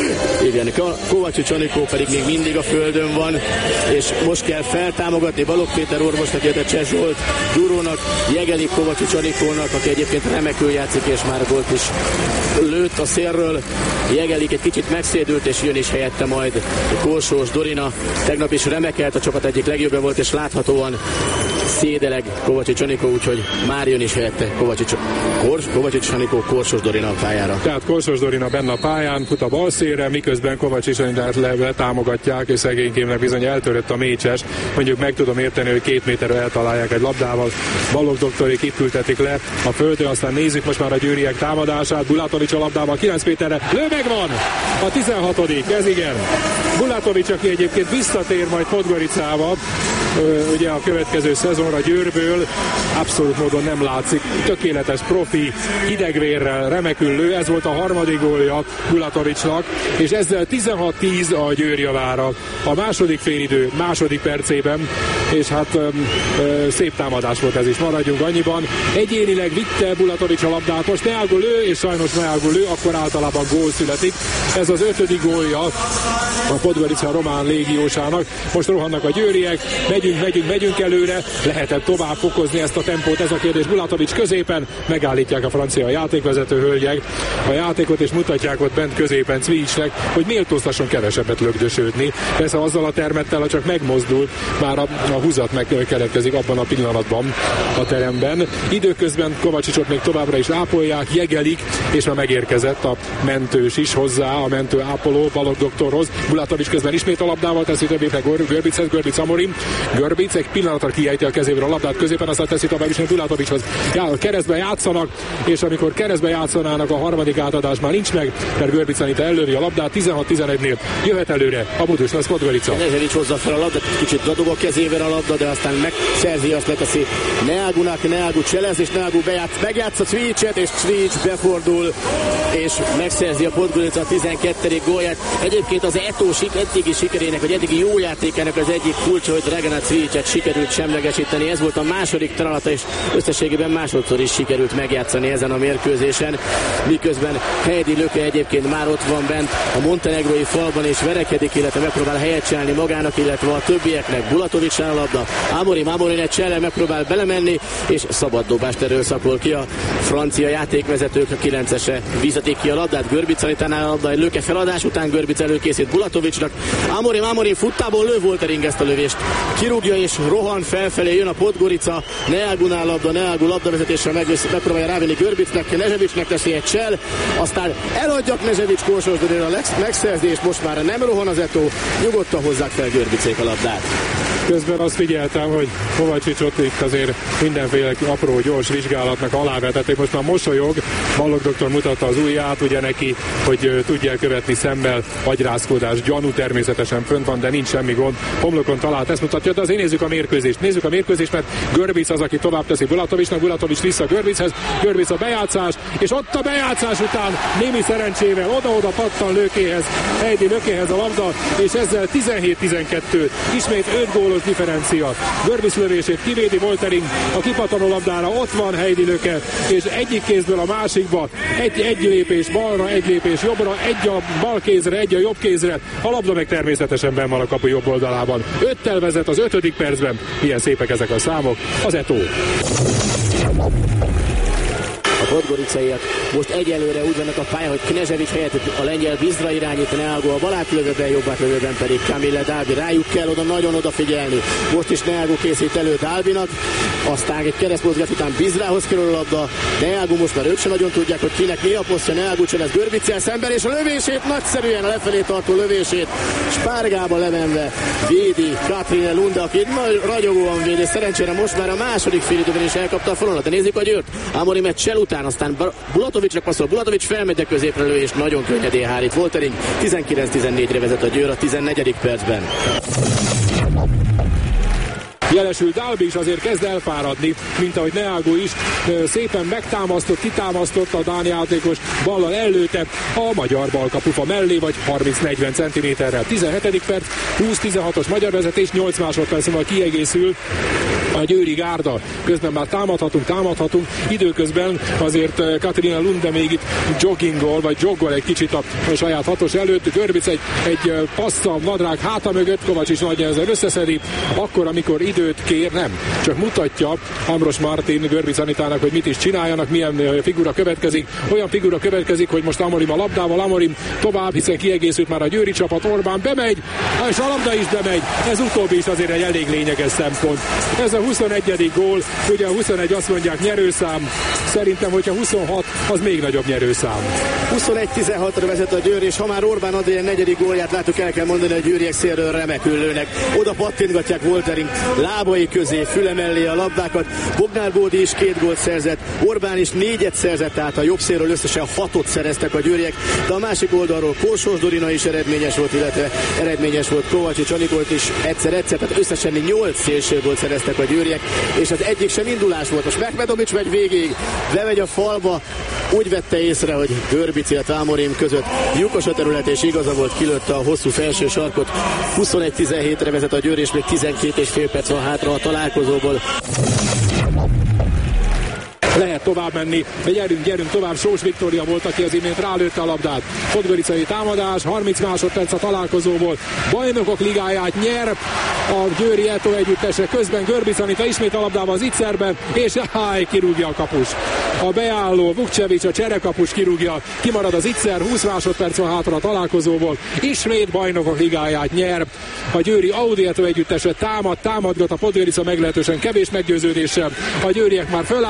Igen. Kovácsics Anikó pedig még mindig a földön van, és most kell feltámogatni Balogh Péter orvosnak, illetve Cseh Zsolt Gyurónak, Jegelik Kovácsics Anikónak, aki egyébként remekül játszik, és már gólt is lőtt a szélről. Jegelik egy kicsit megszédült, és jön is helyette majd Korsós Dorina. Tegnap is remekelt, a csapat egyik legjobbja volt, és láthatóan szédeleg Kovácsics Anikó, úgyhogy már jön is helyette Kovácsics, Kors, Kovácsics Anikó, Korsós Dorina a pályára. Tehát Korsós Dorina benne a pályán, fut a balszélre, miközben Kovácsics Anikót letámogatják, és szegénykémnek bizony eltörött a mécses. Mondjuk meg tudom érteni, hogy két méterre eltalálják egy labdával. Balogh doktorék itt ültetik le a földön, aztán nézzük most már a győriek támadását. Bulatovic a labdával kilenc méterre, lő, megvan! A tizenhatodik, ez igen. Bulatovic, aki egyébként visszatér majd Podgoricába, ugye a következő szezonra Győrből, abszolút módon nem látszik, tökéletes profi, hidegvérrel remekül lő, ez volt a harmadik gólja Bulatovicnak, és ezzel tizenhat tíz a Győr javára a második félidő második percében, és hát ö, ö, szép támadás volt ez is, maradjunk annyiban. Egyénileg vitte Bulatovic a labdát, most Neagu lő, és sajnos Neagu lő, akkor általában gól születik. Ez az ötödik gólja a Podgorica román légiósának. Most rohannak a győriek, megyünk, megyünk, megyünk előre, lehetett tovább fokozni ezt a tempót, ez a kérdés. Bulatovic középen, megállítják a francia játékvezető hölgyek a játékot, és mutatják ott bent középen Cvicnek, hogy méltóztasson kevesebbet lögdösödni. Persze azzal a termettel, ha csak megmozdul, már a, a húzat megkeletkezik abban a pillanatban a teremben. Időközben Kovácsicsot még továbbra is ápolják, Jegelik, és már megérkezett a mentős is hozzá, a mentő ápoló Balogh doktorhoz. Bulatovic közben ismét a labdával teszi többétre Görbichez, Görbic Amorim. Görbic egy pillanatra kiejti a kezéből a labdát középen, aztán teszi tovább is Bulatovichoz. Já, keresztbe játszanak, és amikor keresztbe játszanának, a harmadik átadás már nincs meg, mert Görbic Anita ellövi a labdát, tizenhat tizenegynél jöhet előre a Budućnost Podgorica. Knežević hozza fel a labdát, kicsit dadog a kezével a labda, de aztán megszerzi, azt leteszi Neagunak, Neagu cselez, és Neagu bejátsz, megjátsza Cvicset, és Cvic befordul, és megszerzi a Podgorica a tizenkettedik gólját. Egyébként az Eto eddigi sikerének, vagy eddigi jó játékának az egyik kulcsa, hogy Dragana Cvicet sikerült semlegesíteni. Ez volt a második találata, és összességében másodszor is sikerült megjátszani ezen a mérkőzésen. Miközben Heidi Löke egyébként már ott van bent a montenegrói falban, és verekedik, illetve megpróbál helyet csinálni magának, illetve a többieknek. Bulatovicsnál a labda. Amorim, Amorim egy csellel megpróbál belemenni, és szabad dobást erőszakol ki a francia játékvezetők. A kilencese visszatik ki a labdát, Görbic Anitánál a labda, egy Löke feladás után Görbic előkészít Bulatovicsnak. Amorim, Amorim futtából lő, Woltering ezt a lövést kirúgja, és rohan felfelé, jön a Podgorica, Neagunál labda, Neagu labdavezetésre megpróbálja rávenni Görbicnek, Nezsevicsnek teszi egy csel, aztán eladja Nezsevics Kósosdorira a megszerzés, most már nem rohan az Eto, nyugodtan hozzák fel Görbicék a labdát. Közben azt figyeltem, hogy Kovácsicsot itt azért mindenféle apró, gyors vizsgálatnak alávetették. Most már mosolyog, Balogh doktor mutatta az ujját, ugye neki, hogy tudja követni szemmel, agyrázkodás, gyanú természetesen fönt van, de nincs semmi gond. Homlokon talált, ezt mutatja, de azért nézzük a mérkőzést. Nézzük a mérkőzést, mert Görbic az, aki tovább teszi Bulatovicsnak, Bulatovics vissza Görbichez, Görbic a bejátszás, és ott a bejátszás után némi szerencsével oda-oda pattan Lökéhez, Heidi Lökéhez a labda, és ezzel tizenhét tizenkettő, ismét öt gólos differencia. Görbic lövését kivédi Woltering, a kipattanó labdára ott van Heidi Löke, és egyik kézből a másikba, egy, egy lépés balra, egy lépés jobbra, egy a bal kézre, egy a jobb kézre, a labda meg természetesen benn van a kapu jobb oldalában. Öttel vezet az ötödik percben, milyen szépek ezek a számok, az Eto. A podgoricaiak most egyelőre úgy vannak a pályán, hogy Knežević helyett a lengyel Bizra irányít, Neagu a bal átlövőben, jobb átlövőben pedig Camille Dalby. Rájuk kell oda nagyon odafigyelni. Most is Neagu készít elő Dalbynak, aztán egy keresztmozgás után Bizrához kerül a labda. Neagu most már ők sem nagyon tudják, hogy kinek mi a posztja. Neagu cselez Görbiccel szemben, és a lövését nagyszerűen, a lefelé tartó lövését spárgába lemenve védi Katrine Lunde, aki nagy ragyogóan védi. Szerencsére most már a második félidőben is elkapta a fonalat. De nézzük a Győrt. Amorim egy csel után, aztán Bulatovicsnak passzol. Bulatovics felmegy a középre lő, és nagyon könnyedén hárít Woltering. tizenkilenc tizennégyre vezet a Győr a tizennegyedik percben. Jelesül Dalby is azért kezd elfáradni, mint ahogy Neagu is szépen megtámasztott, kitámasztott a dán játékos, ballal ellőtte a magyar balkapufa mellé, vagy harminc-negyven centiméterrel. tizenhetedik perc, húsz tizenhatos magyar vezetés, nyolc másodperc múlva kiegészül a győri gárda. Közben már támadhatunk, támadhatunk. Időközben azért Katrina Lunde még itt joggingol, vagy joggol egy kicsit a saját hatos előtt. Görbic egy, egy passza nadrág háta mögött, Kovácsics nagy nehezen összeszedi. Akkor, amikor időt kér, nem. Csak mutatja Ambros Martin Görbic Anitának, hogy mit is csináljanak, milyen figura következik. Olyan figura következik, hogy most Amorim a labdával, Amorim tovább, hiszen kiegészült már a győri csapat, Orbán bemegy, és a labda is bemegy. Ez utóbbi is azért egy elég lényeges szempont. Ez a huszonegyedik gól, ugye a huszonegy azt mondják nyerőszám, szerintem, hogyha huszonhat, az még nagyobb nyerőszám. huszonegy tizenhatra vezet a Győr, és ha már Orbán Adrien negyedik gólját láttuk, el kell mondani, hogy a győriek szélről remekül lőnek. Oda pattintgatják Woltering lábai közé, füle mellé a labdákat. Bognár Bódi is két gólt szerzett, Orbán is négyet szerzett, tehát a jobb szélről összesen hatot szereztek a győriek, de a másik oldalról Kósos Dorina is eredményes volt, illetve eredményes volt Kovácsics Anikolt is egyszer-egyszer, tehát összesen nyolc szélsőgólt szereztek a győriek, és az egyik sem indulás volt. Most Mehmedovics megy végig, bemegy a falba, úgy vette észre, hogy Görbic, illetve Amorim között lyukos a terület, és igaza volt, kilőtte a hosszú felső sarkot. huszonegy tizenhétre vezet a Győr, és még tizenkét és fél perc van hátra a találkozóból. Lehet tovább menni, gyerünk, gyerünk tovább. Sós Viktória volt, aki az imént rálőtte a labdát. Podgoricai támadás, harminc másodperc a találkozóból. Bajnokok ligáját nyer a győri Eto együttese. Közben Görbic Anita ismét a labdával az Itzerben, és háj, kirúgja a kapus. A beálló Vukcevics, a cserekapus kirúgja, kimarad az Itzer, húsz másodperc van hátra a találkozóból. Ismét bajnokok ligáját nyer. A győri Audi Eto együttese támad, támadgat a Podgorica meglehetősen kevés meggyőződéssel. A győriek már fölállnak a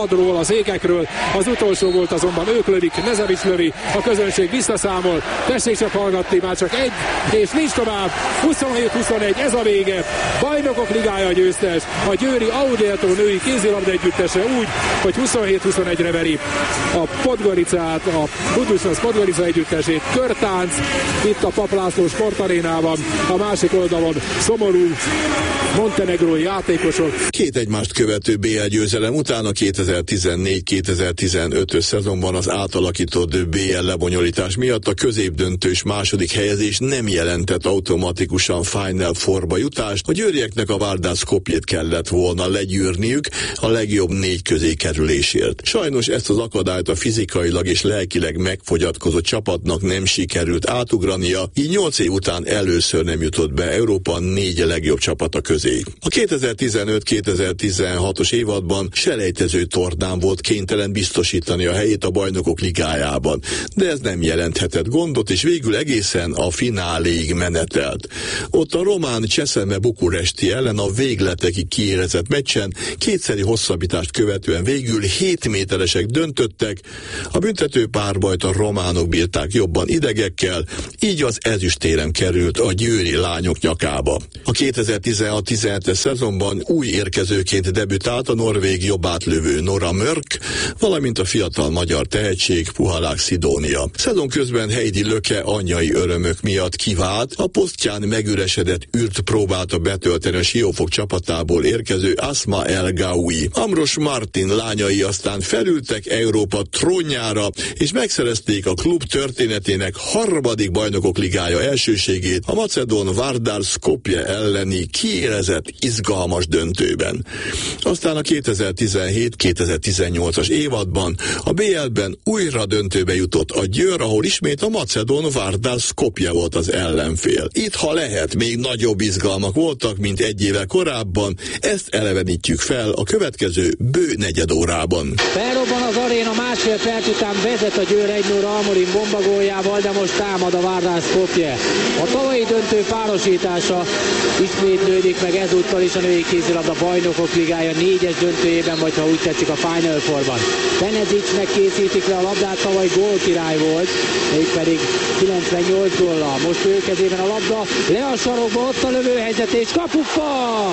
padról, az ékekről. Az utolsó volt azonban ők lövik, Nezevics lövi, a közönség visszaszámol. Tessék csak hallgatni, már csak egy, és nincs tovább. huszonhét huszonegy, ez a vége. Bajnokok ligája győztes. A győri Audietó női kézilabda együttese úgy, hogy huszonhét huszonegyre veri a Podgoricát, a Budućnost Podgorica együttesét. Körtánc itt a Pap László sportarénában, a másik oldalon szomorú montenegrói játékosok. Két egymást követő bé el győzelem után a kétezer-tizennégy kétezer-tizenötös szezonban az átalakított bé el lebonyolítás miatt a középdöntős második helyezés nem jelentett automatikusan Final Fourba jutást. A győrieknek a Vardar Skopjét kellett volna legyűrniük a legjobb négy közé kerülésért. Sajnos ezt az akadályt a fizikailag és lelkileg megfogyatkozott csapatnak nem sikerült átugrania, így nyolc év után először nem jutott be Európa négy legjobb csapata közé. A kétezer-tizenöt kétezer-tizenhatos évadban selejtező tornán volt kénytelen biztosítani a helyét a Bajnokok Ligájában, de ez nem jelenthetett gondot, és végül egészen a fináléig menetelt. Ott a román Cseszeme Bukuresti ellen a végletekig kiérezett meccsen kétszeri hosszabbítást követően végül hét méteresek döntöttek, a büntető párbajt a románok bírták jobban idegekkel, így az ezüstérem került a győri lányok nyakába. A kétezer-tizenhat tizenhetes szezonban új érkezőként debütált a norvég jobbátlövő Nora Mörk, valamint a fiatal magyar tehetség Puhalák Szidónia. Szezon közben Heidi Löke anyai örömök miatt kivált, a posztján megüresedett űrt próbálta betölteni a Siófok csapatából érkező Asma El Gaoui. Amros Martin lányai aztán felültek Európa trónjára, és megszerezték a klub történetének harmadik Bajnokok Ligája elsőségét a macedón Vardar Skopje elleni kiérezett izgalmas döntőben. Aztán a kétezer-tizenhét kétezer-tizennyolcas évadban a bé el-ben újra döntőbe jutott a Győr, ahol ismét a macedón Vardar Skopje volt az ellenfél. Itt, ha lehet, még nagyobb izgalmak voltak, mint egy évvel korábban, ezt elevenítjük fel a következő bő negyed órában. Felrobban az aréna, másfél perc után vezet a Győr egy nulla Amorim bombagóljával, de most támad a Vardar Skopje. A tavalyi döntő párosítása ismétlődik meg ezúttal is a női kézilabda Bajnokok Ligája négyes döntőjében, vagy ha úgy tetszik a Final Fourban. Penezicsnek készítik le a labdát, tavaly gólkirály volt, mégpedig kilencvennyolc góllal. Most ő kezében a labda, le a sarokba, ott a lövőhelyzet és kapufa!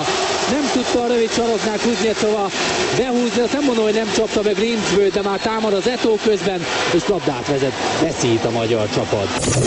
Nem tudta a rövid saroknál Kuznecova behúzni, azt nem mondom, hogy nem csapta be Grimsbő, de már támad az Etó közben, és labdát vezet, veszít a magyar csapat.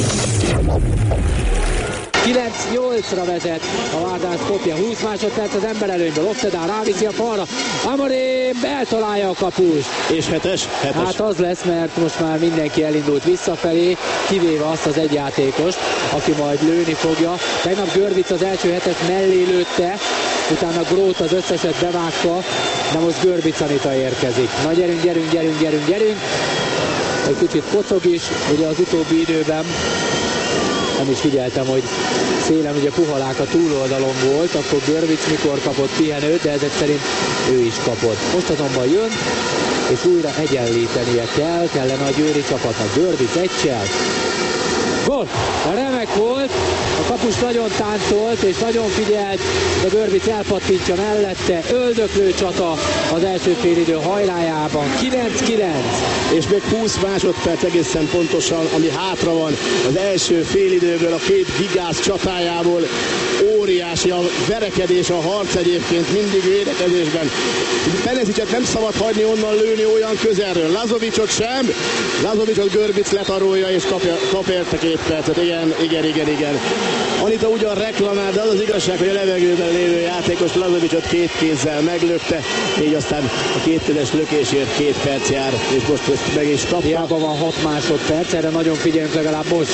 kilenc nyolcra vezet a Vardar Skopje, húsz másodperc az ember előnyből, Oftedán ráviszi a falra, Amorim eltalálja a kapust. És hetes, hetes. Hát az lesz, mert most már mindenki elindult visszafelé, kivéve azt az egy játékost, aki majd lőni fogja. Tegnap Görvic az első hetes mellé lőtte, utána Grót az összeset bevágta, de most Görvic Anita érkezik. Na gyerünk, gyerünk, gyerünk, gyerünk, gyerünk. Egy kicsit kocog is, ugye az utóbbi időben nem is figyeltem, hogy szélen ugye Puhalák a túloldalon volt, akkor Görvic mikor kapott pihenőt, de ezek szerint ő is kapott. Most azonban jön, és újra egyenlítenie kell, kellene a győri csapatnak. Görvic egysel. Gól! A remek volt, a kapus nagyon táncolt és nagyon figyelt, de Görvic elpattintja mellette, öldöklő csata az első félidő hajrájában, kilenc kilenc. És még húsz másodperc egészen pontosan, ami hátra van az első félidőből, a két gigász csatájából. Óriási a verekedés, a harc egyébként mindig védekezésben. Penezicset nem szabad hagyni onnan lőni olyan közelről. Lazovicsot sem. Lazovicsot Görvic letarolja és kap, kap érte két percet. Igen, igen, igen, igen. Anita ugyan reklamál, de az az igazság, hogy a levegőben lévő játékos Lazovicsot két kézzel meglökte, így aztán a kétkezes lökésért két perc jár, és most ezt meg is kapta. Hiába van hat másodperc, erre nagyon figyelünk legalább most.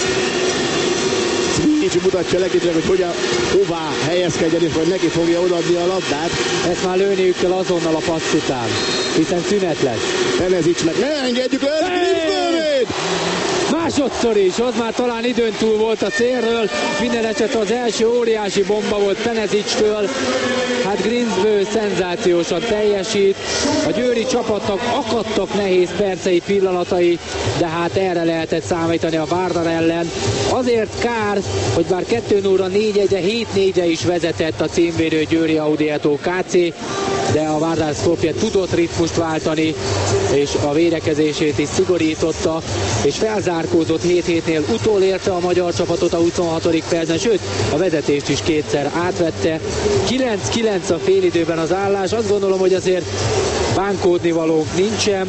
Kicsi mutatja legitileg, hogy hogyan, hová helyezkedjen, és majd neki fogja odaadni a labdát. Ezt már lőniük kell azonnal a passz után, hiszen szünet lesz. Penezicsnek, ne engedjük le, hey! Másodszor is, az már talán időn túl volt a célről, minden esetre az első óriási bomba volt Penezicstől. Hát Grimsbő szenzációsan teljesít, a győri csapatnak akadtak nehéz percei, pillanatai, de hát erre lehetett számítani a Vardar ellen. Azért kár, hogy bár kettő nulla négy egyre, hét négyre is vezetett a címvédő Győri Audietó ká cé, de a Vardar Skopje tudott ritmust váltani, és a védekezését is szigorította, és felzárkózott hét hétnél, utolérte a magyar csapatot a huszonhatodik percben, sőt, a vezetést is kétszer átvette. kilenc kilenc a félidőben az állás, azt gondolom, hogy azért bánkódni valónk nincsen.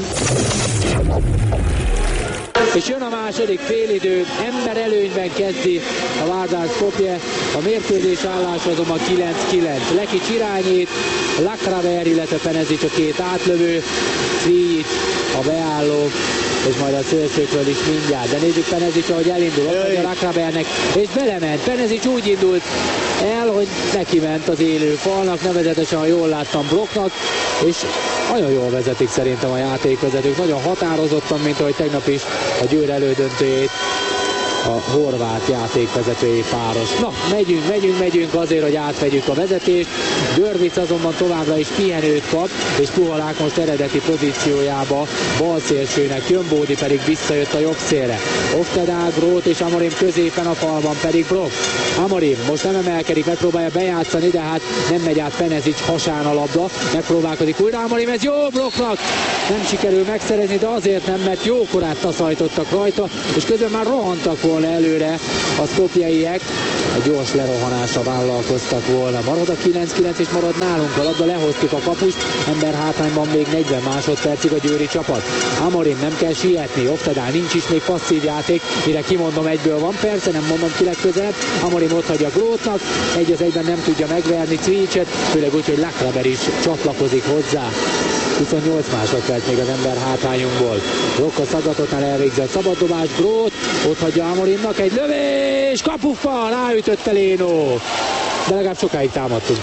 És jön a második félidő, ember előnyben kezdi a Vardar Skopje, a mérkőzés állás azonban kilenc kilenc. Lekics irányít, Lakraver, illetve Penezic a két átlövő, Cvijic a beálló, és majd a szélsőkről is mindjárt. De nézzük Penezic, ahogy elindul, ott a Lakravernek, és belement. Penezic úgy indult el, hogy neki ment az élő falnak, nevezetesen, ha jól láttam, blokknak, és nagyon jól vezetik szerintem a játékvezetők, nagyon határozottan, mint ahogy tegnap is a Győr elődöntőjét a horvát játékvezetői páros. Na, megyünk, megyünk, megyünk azért, hogy átvegyük a vezetést. Görvic azonban továbbra is pihenőt kap, és Puhalák most eredeti pozíciójába balszélsőnek jön, Bódi pedig visszajött a jobb szélre. Oftedál, Grót és Amorim középen, a falban pedig Brock. Amorim most nem emelkedik, megpróbálja bejátszani, de hát nem megy át Penezic hasán a labda. Megpróbálkozik újra Amorim, ez jó Brocknak! Nem sikerül megszerezni, de azért nem, mert jókorát taszajtottak rajta, és közben már rohantak volna előre a szkopjeiek, a gyors lerohanásra vállalkoztak volna. Marad a kilenc kilenc és marad nálunk a labda, lehoztuk a kapust, ember hátrányban még negyven másodpercig a győri csapat. Amorim, nem kell sietni, Oftedál, nincs is még passzív játék, mire kimondom, egyből van, persze, nem mondom ki legközelebb. Amorim ott hagyja Grótnak, egy az egyben nem tudja megverni Cvijicet, főleg úgy, hogy Lakraver is csatlakozik hozzá. huszonnyolc másodperc még az ember hátrányunkból. Rokka szagatottnál elvégzett szabaddobás, Grót, ott hagyja Amorimnak egy lövés, kapufal, ráütötte Léno. De legalább sokáig támadtunk.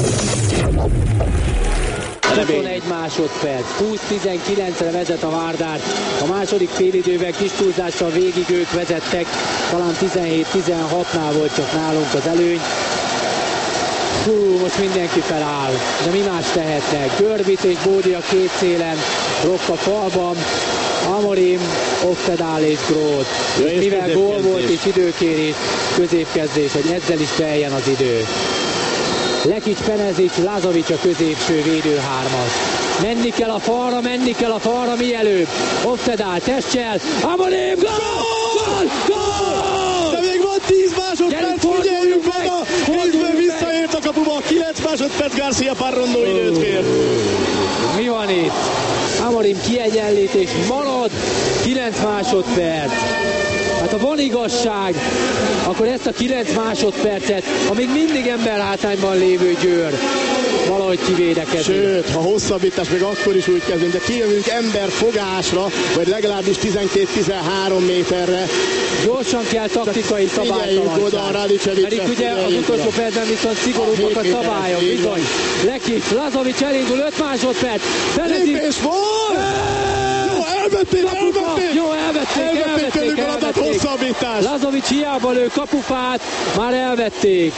huszonegy másodperc, húsz tizenkilencre vezet a Vardar. A második félidőben kis túlzással végig ők vezettek, talán tizenhét tizenhatnál volt csak nálunk az előny. Hú, most mindenki feláll, de mi más tehetnek? Görvic és Bódi a két szélen, Brock a falban, Amorim, Oftedál és Grót. És mivel gól volt és időkérés, középkezdés, hogy ezzel is teljen az idő. Lekics, Penezic, Lazovic a középső védőhármas. Menni kell a falra, menni kell a falra mielőbb. Oftedál, testsel, Amorim, gól! Gól! Gól! De még van tíz másodperc, figyeljünk meg a hétben visszaért a kapuba, kilenc másodperc, Garcia Parrondo időt kér. Mi van itt? Amorim kiegyenlítés, marad kilenc másodperc. Hát ha van igazság, akkor ezt a kilenc másodpercet, amíg mindig emberhátrányban lévő Győr, valahogy kivédekezni. Sőt, ha hosszabbítás, még akkor is úgy kezdünk, de kijövünk ember fogásra, vagy legalábbis tizenkét tizenhárom méterre. Gyorsan kell taktikai szabálytalanság. Pedig ugye az utolsó percben viszont szigorúbbak a szabályok, bizony. Lekics, Lazovic elindul, öt másodperc. Lépés volt! Jó, elvették, elvették! Jó, elvették, elvették, elvették. Hosszabbítás. Lazovic hiába lő kapufát, már elvették.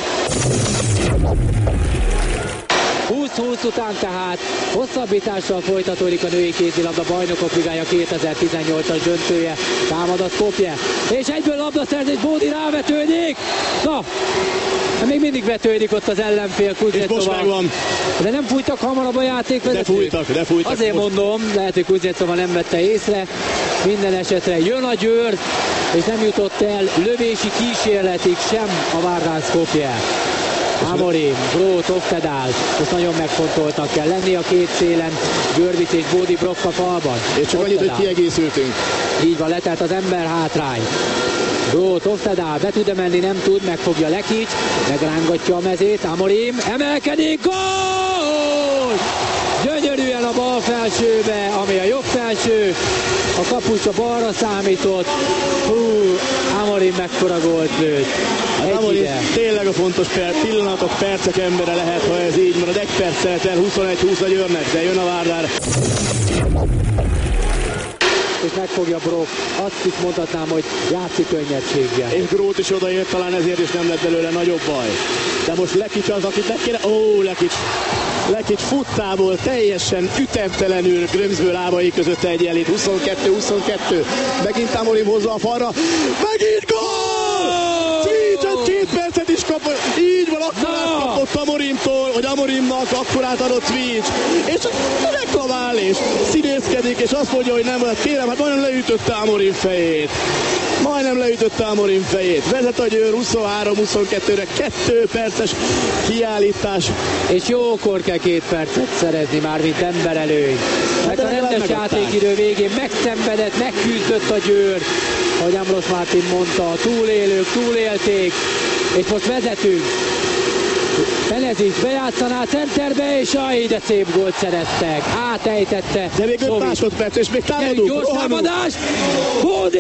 húsz húsz után tehát hosszabbítással folytatódik a női kézilabda bajnokok ligája kétezer-tizennyolcas döntője. Támad a Skopje, és egyből labdaszerzés, Bódi rávetődik. Na, még mindig vetődik ott az ellenfél, Kuznetsova. De nem fújtak hamarabb a játékvezetők? De fújtak, de fújtak. Azért most. mondom, lehet, hogy Kuznetsova nem vette észre. Minden esetre jön a Győr, és nem jutott el lövési kísérletig sem a Vardar Skopje. Amorim, Grót, Oftedál, most nagyon megfontoltak kell lenni a két szélen, Görvic és Bódi, Brock a falban. És csak annyit, hogy kiegészültünk. Így van, letelt az ember hátrány. Grót, Oftedál, be tud menni, nem tud, megfogja Lekics, megrángatja a mezét, Amorim, emelkedik, gól! Gyönyörűen a bal felsőbe, ami a jobb felső, a kapus a balra számított. Hú, Amorim mekkora gólt lőtt. Amorim tényleg a fontos per, pillanatok, percek embere lehet, ha ez így marad. Egy perccel el, huszonegy húsz a Győrnek, de jön a Vardar. És megfogja Brock. Azt is mondhatnám, hogy játszik könnyedséggel. És Grót is odaért, talán ezért is nem lett belőle nagyobb baj. De most Lekics az, akit meg kéne... Ó, Lekics. Lekics futtából teljesen ütemtelenül Grömsbő lábai között egyenlít. huszonkettő huszonkettő. Megint Amorim hozza a falra. Megint gól! bocsánat, két percet is kap, így van, akkor no. kapott Amorimtól, hogy Amorimnak akkor átadott Switch, és reklamál, és színészkedik, és azt mondja, hogy nem, kérem, hát majdnem leütötte Amorim fejét. Majdnem leütötte Amorim fejét. Vezet a Győr huszonhárom huszonkettőre, kettő perces kiállítás. És jókor kell két percet szerezni már, mint emberelőny. Hát a rendes játékidő végén megszenvedett, megküzdött a Győr, ahogy Ambros Mártin mondta, a túlélők túlélték, és most vezetünk. Penezic bejátszaná centerbe, és aj, de szép gólt szereztek. Átejtette. De még öt másodperc, és még támadunk. Gyors támadás. Bódi!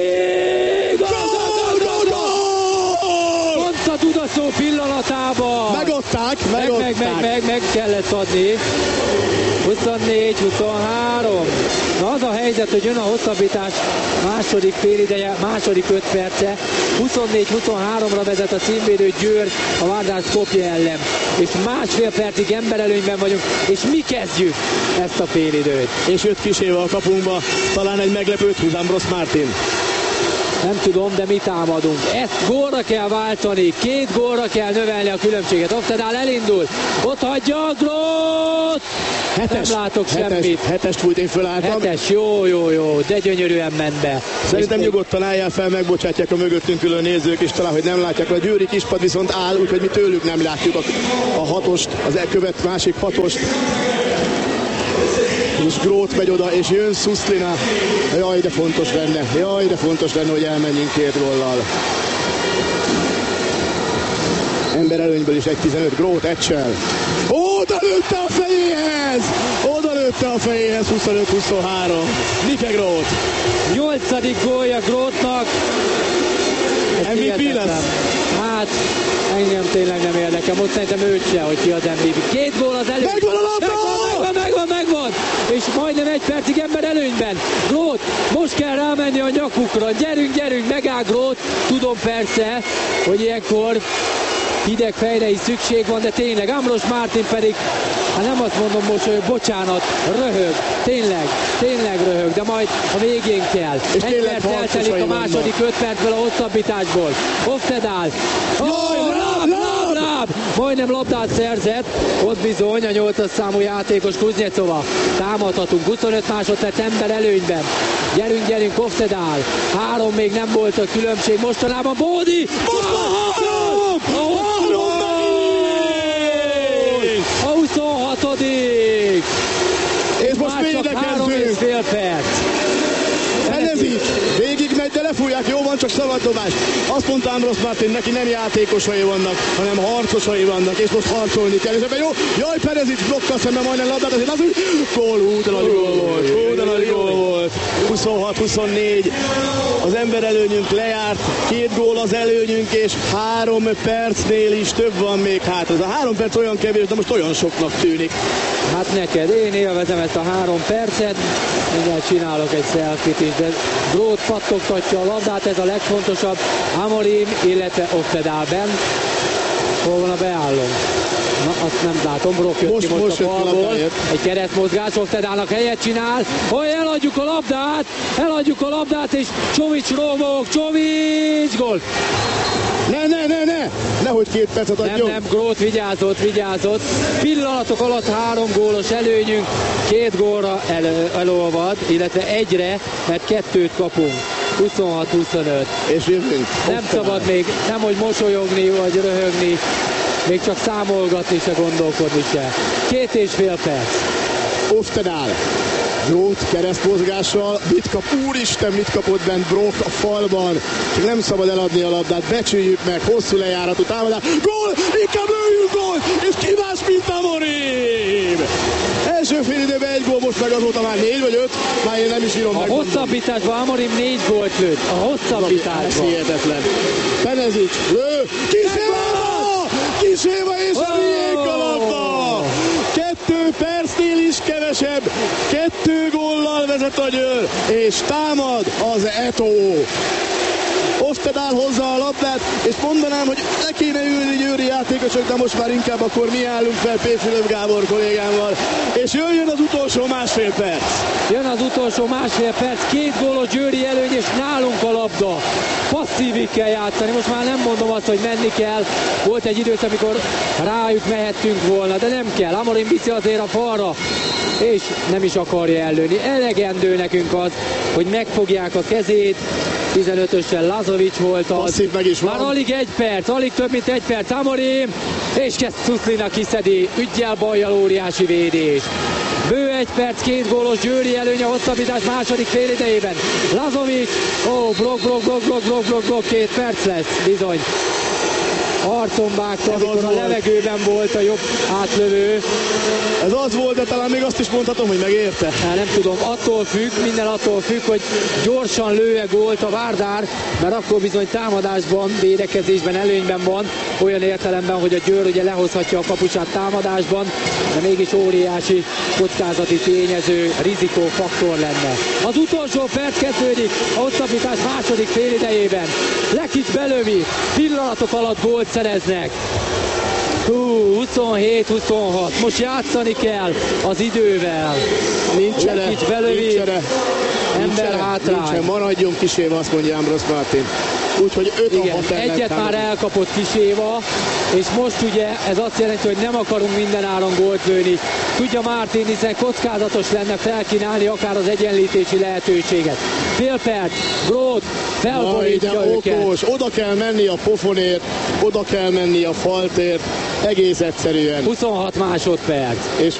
Mondta Dudaszó pillanatában. Megadták, megadták. Meg, meg, meg, meg, meg kellett adni. huszonnégy huszonhárom. Na az a helyzet, hogy jön a hosszabbítás második félideje, második öt perce. huszonnégy huszonháromra vezet a címvédő Győr a Vardar Skopje ellen. És másfél percig emberelőnyben vagyunk, és mi kezdjük ezt a félidőt. És jött Kiséva a kapunkba, talán egy meglepőt húz Ambros Mártin. Nem tudom, de mi támadunk. Ezt gólra kell váltani, két gólra kell növelni a különbséget. Oftedál elindul, ott hagyja a Grót! Hetes, nem látok hetes, semmit. Hetest fújt, én fölálltam. Hetes, jó, jó, jó, de gyönyörűen ment be. Szerintem és nyugodtan álljál fel, megbocsátják a mögöttünk ülő nézők, és talán, hogy nem látják. A győri kispad viszont áll, úgyhogy mi tőlük nem látjuk a, a hatost, az elkövet másik hatost. És Grót megy oda, és jön Szuszlina. Jaj, de fontos lenne, jaj, de fontos lenne, hogy elmenjünk két góllal. Ember előnyből is egy tizenöt, Grót egysel. Oda lőtte a fejéhez! Oda lőtte a fejéhez, huszonöt huszonhárom. Mike Grót. Nyolcadik gólja Grótnak. em vé pé lesz? Hát, engem tényleg nem érdekel. Most szerintem őt se, hogy ki az em vé pé. Két gól az elő. Megvan a labda! Megvan, megvan, megvan! És majdnem egy percig ember előnyben. Grót, most kell rámenni a nyakukra. Gyerünk, gyerünk, megáll Grót. Tudom persze, hogy ilyenkor hideg fejre is szükség van, de tényleg Ambros Mártin pedig, hát nem azt mondom most, hogy bocsánat, röhög, tényleg, tényleg röhög, de majd a végén kell. És egy perc eltelik a második öt percből a hosszabbításból. Oftedál. Oh, láb, láb, láb! Majdnem labdát szerzett, ott bizony a nyolcas számú játékos Kuznyecova. Támadhatunk, huszonöt másodperc ember előnyben. Gyerünk, gyerünk, Oftedál. Három még nem volt a különbség, mostanában Bódi! A huszonhatodik És most védekezzünk. Három és fél perc. Penezic, végig megy, de lefújják, jó van, csak szabaddobás. Azt mondta Ambros Mártin, neki nem játékosai vannak, hanem harcosai vannak, és most harcolni kell. És ebben jó, jaj, Penezic blokkal szemben majdnem labdát, azért az úgy, gól, hú, de nagy gól volt, hú, de nagy gól volt. huszonhat huszonnégy, az ember előnyünk lejárt, két gól az előnyünk, és három percnél is több van még hát. Ez a három perc olyan kevés, de most olyan soknak tűnik. Hát neked, én élvezem ezt a három percet, mindjárt csinálok egy selfie-t is, de Grót pattogtatja a labdát, ez a legfontosabb. Amorim, illetve Oftedál benn. Hol van a beállom? Na, azt nem látom, Brok jött most, ki most, most a balból. Egy keresztmozgás, Oftedálnak helyet csinál. Hogy eladjuk a labdát, eladjuk a labdát, és Csovics rómog, Csovics, gól! Ne, ne, ne, ne! Nehogy két percet adjon! Nem, nem, Grót vigyázott, vigyázott. Pillanatok alatt három gólos előnyünk, két gólra el, elolvad, illetve egyre, mert kettőt kapunk. huszonhat huszonöt. És jövünk. Nem szabad még, nem hogy mosolyogni vagy röhögni, még csak számolgatni se, gondolkodni se. Két és fél perc. Oftedál. Grót keresztmozgással, mit kap, úristen, mit kapott bent Brok a falban, csak nem szabad eladni a labdát, becsüljük meg, hosszú lejáratú támadás, gól, inkább lőjünk gól, és ki más, mint Amorim! Első fél időben egy gól, most meg azóta már négy vagy öt, már én nem is írom meg. A hosszabbításban Amorim négy gólt lőtt, a hosszabbításban. Ez hihetetlen. Penezic, lő, Kiséva! Kiséva és a miénk a labda! Kettő percnél is kevesebb, kettő góllal vezet a Győr, és támad az Eto. Oftedál hozzá a labdát, és mondanám, hogy le kéne ülni győri játékosok, de most már inkább akkor mi állunk fel Pécsi Gábor kollégámmal, és jöjjön az utolsó másfél perc. Jön az utolsó másfél perc, két gólos győri előny, és nálunk a labda. Passzívig kell játszani, most már nem mondom azt, hogy menni kell. Volt egy időszak, amikor rájuk mehettünk volna, de nem kell. Amorim viszi azért a falra, és nem is akarja ellőni. Elegendő nekünk az, hogy megfogják a kezét. tizenötösen Lazovics volt az. Passzív meg is van. Már alig egy perc, alig több mint egy perc. Amorim, és kezd Szuszlina kiszedi. Üggyel bajjal óriási védés. Bő egy perc, két gólos győri előny a hosszabbítás második fél idejében. Lazovics, ó, blokk, blokk, blokk, blokk, blokk, blokk, blokk, két perc lesz, bizony. Arcon vágta, amikor a levegőben volt a jobb átlövő. Ez az volt, de talán még azt is mondhatom, hogy megérte. Hát nem tudom, attól függ, minden attól függ, hogy gyorsan lő-e gólt a Várdár, mert akkor bizony támadásban, védekezésben előnyben van, olyan értelemben, hogy a Győr ugye lehozhatja a kapusát támadásban, de mégis óriási kockázati tényező, rizikófaktor lenne. Az utolsó perc kezdődik a hosszabbítás második fél idejében. Lekic belövi, pillanatok alatt gólt szereznek. Hú, huszonhét huszonhat. Most játszani kell az idővel. Nincs ere, nincs belövi. Ember hátrány. Nincsen, maradjon Kiséva, azt mondja Ambrosz Martin. Úgyhogy öt igen, egyet már elkapott Kiséva, és most ugye ez azt jelenti, hogy nem akarunk minden áron gólt lőni. Tudja Martin, hiszen kockázatos lenne felkínálni akár az egyenlítési lehetőséget. Fél perc, Grót felborítja őket. Okos, oda kell menni a pofonért, oda kell menni a faltért, egész egyszerűen. huszonhat másodperc. És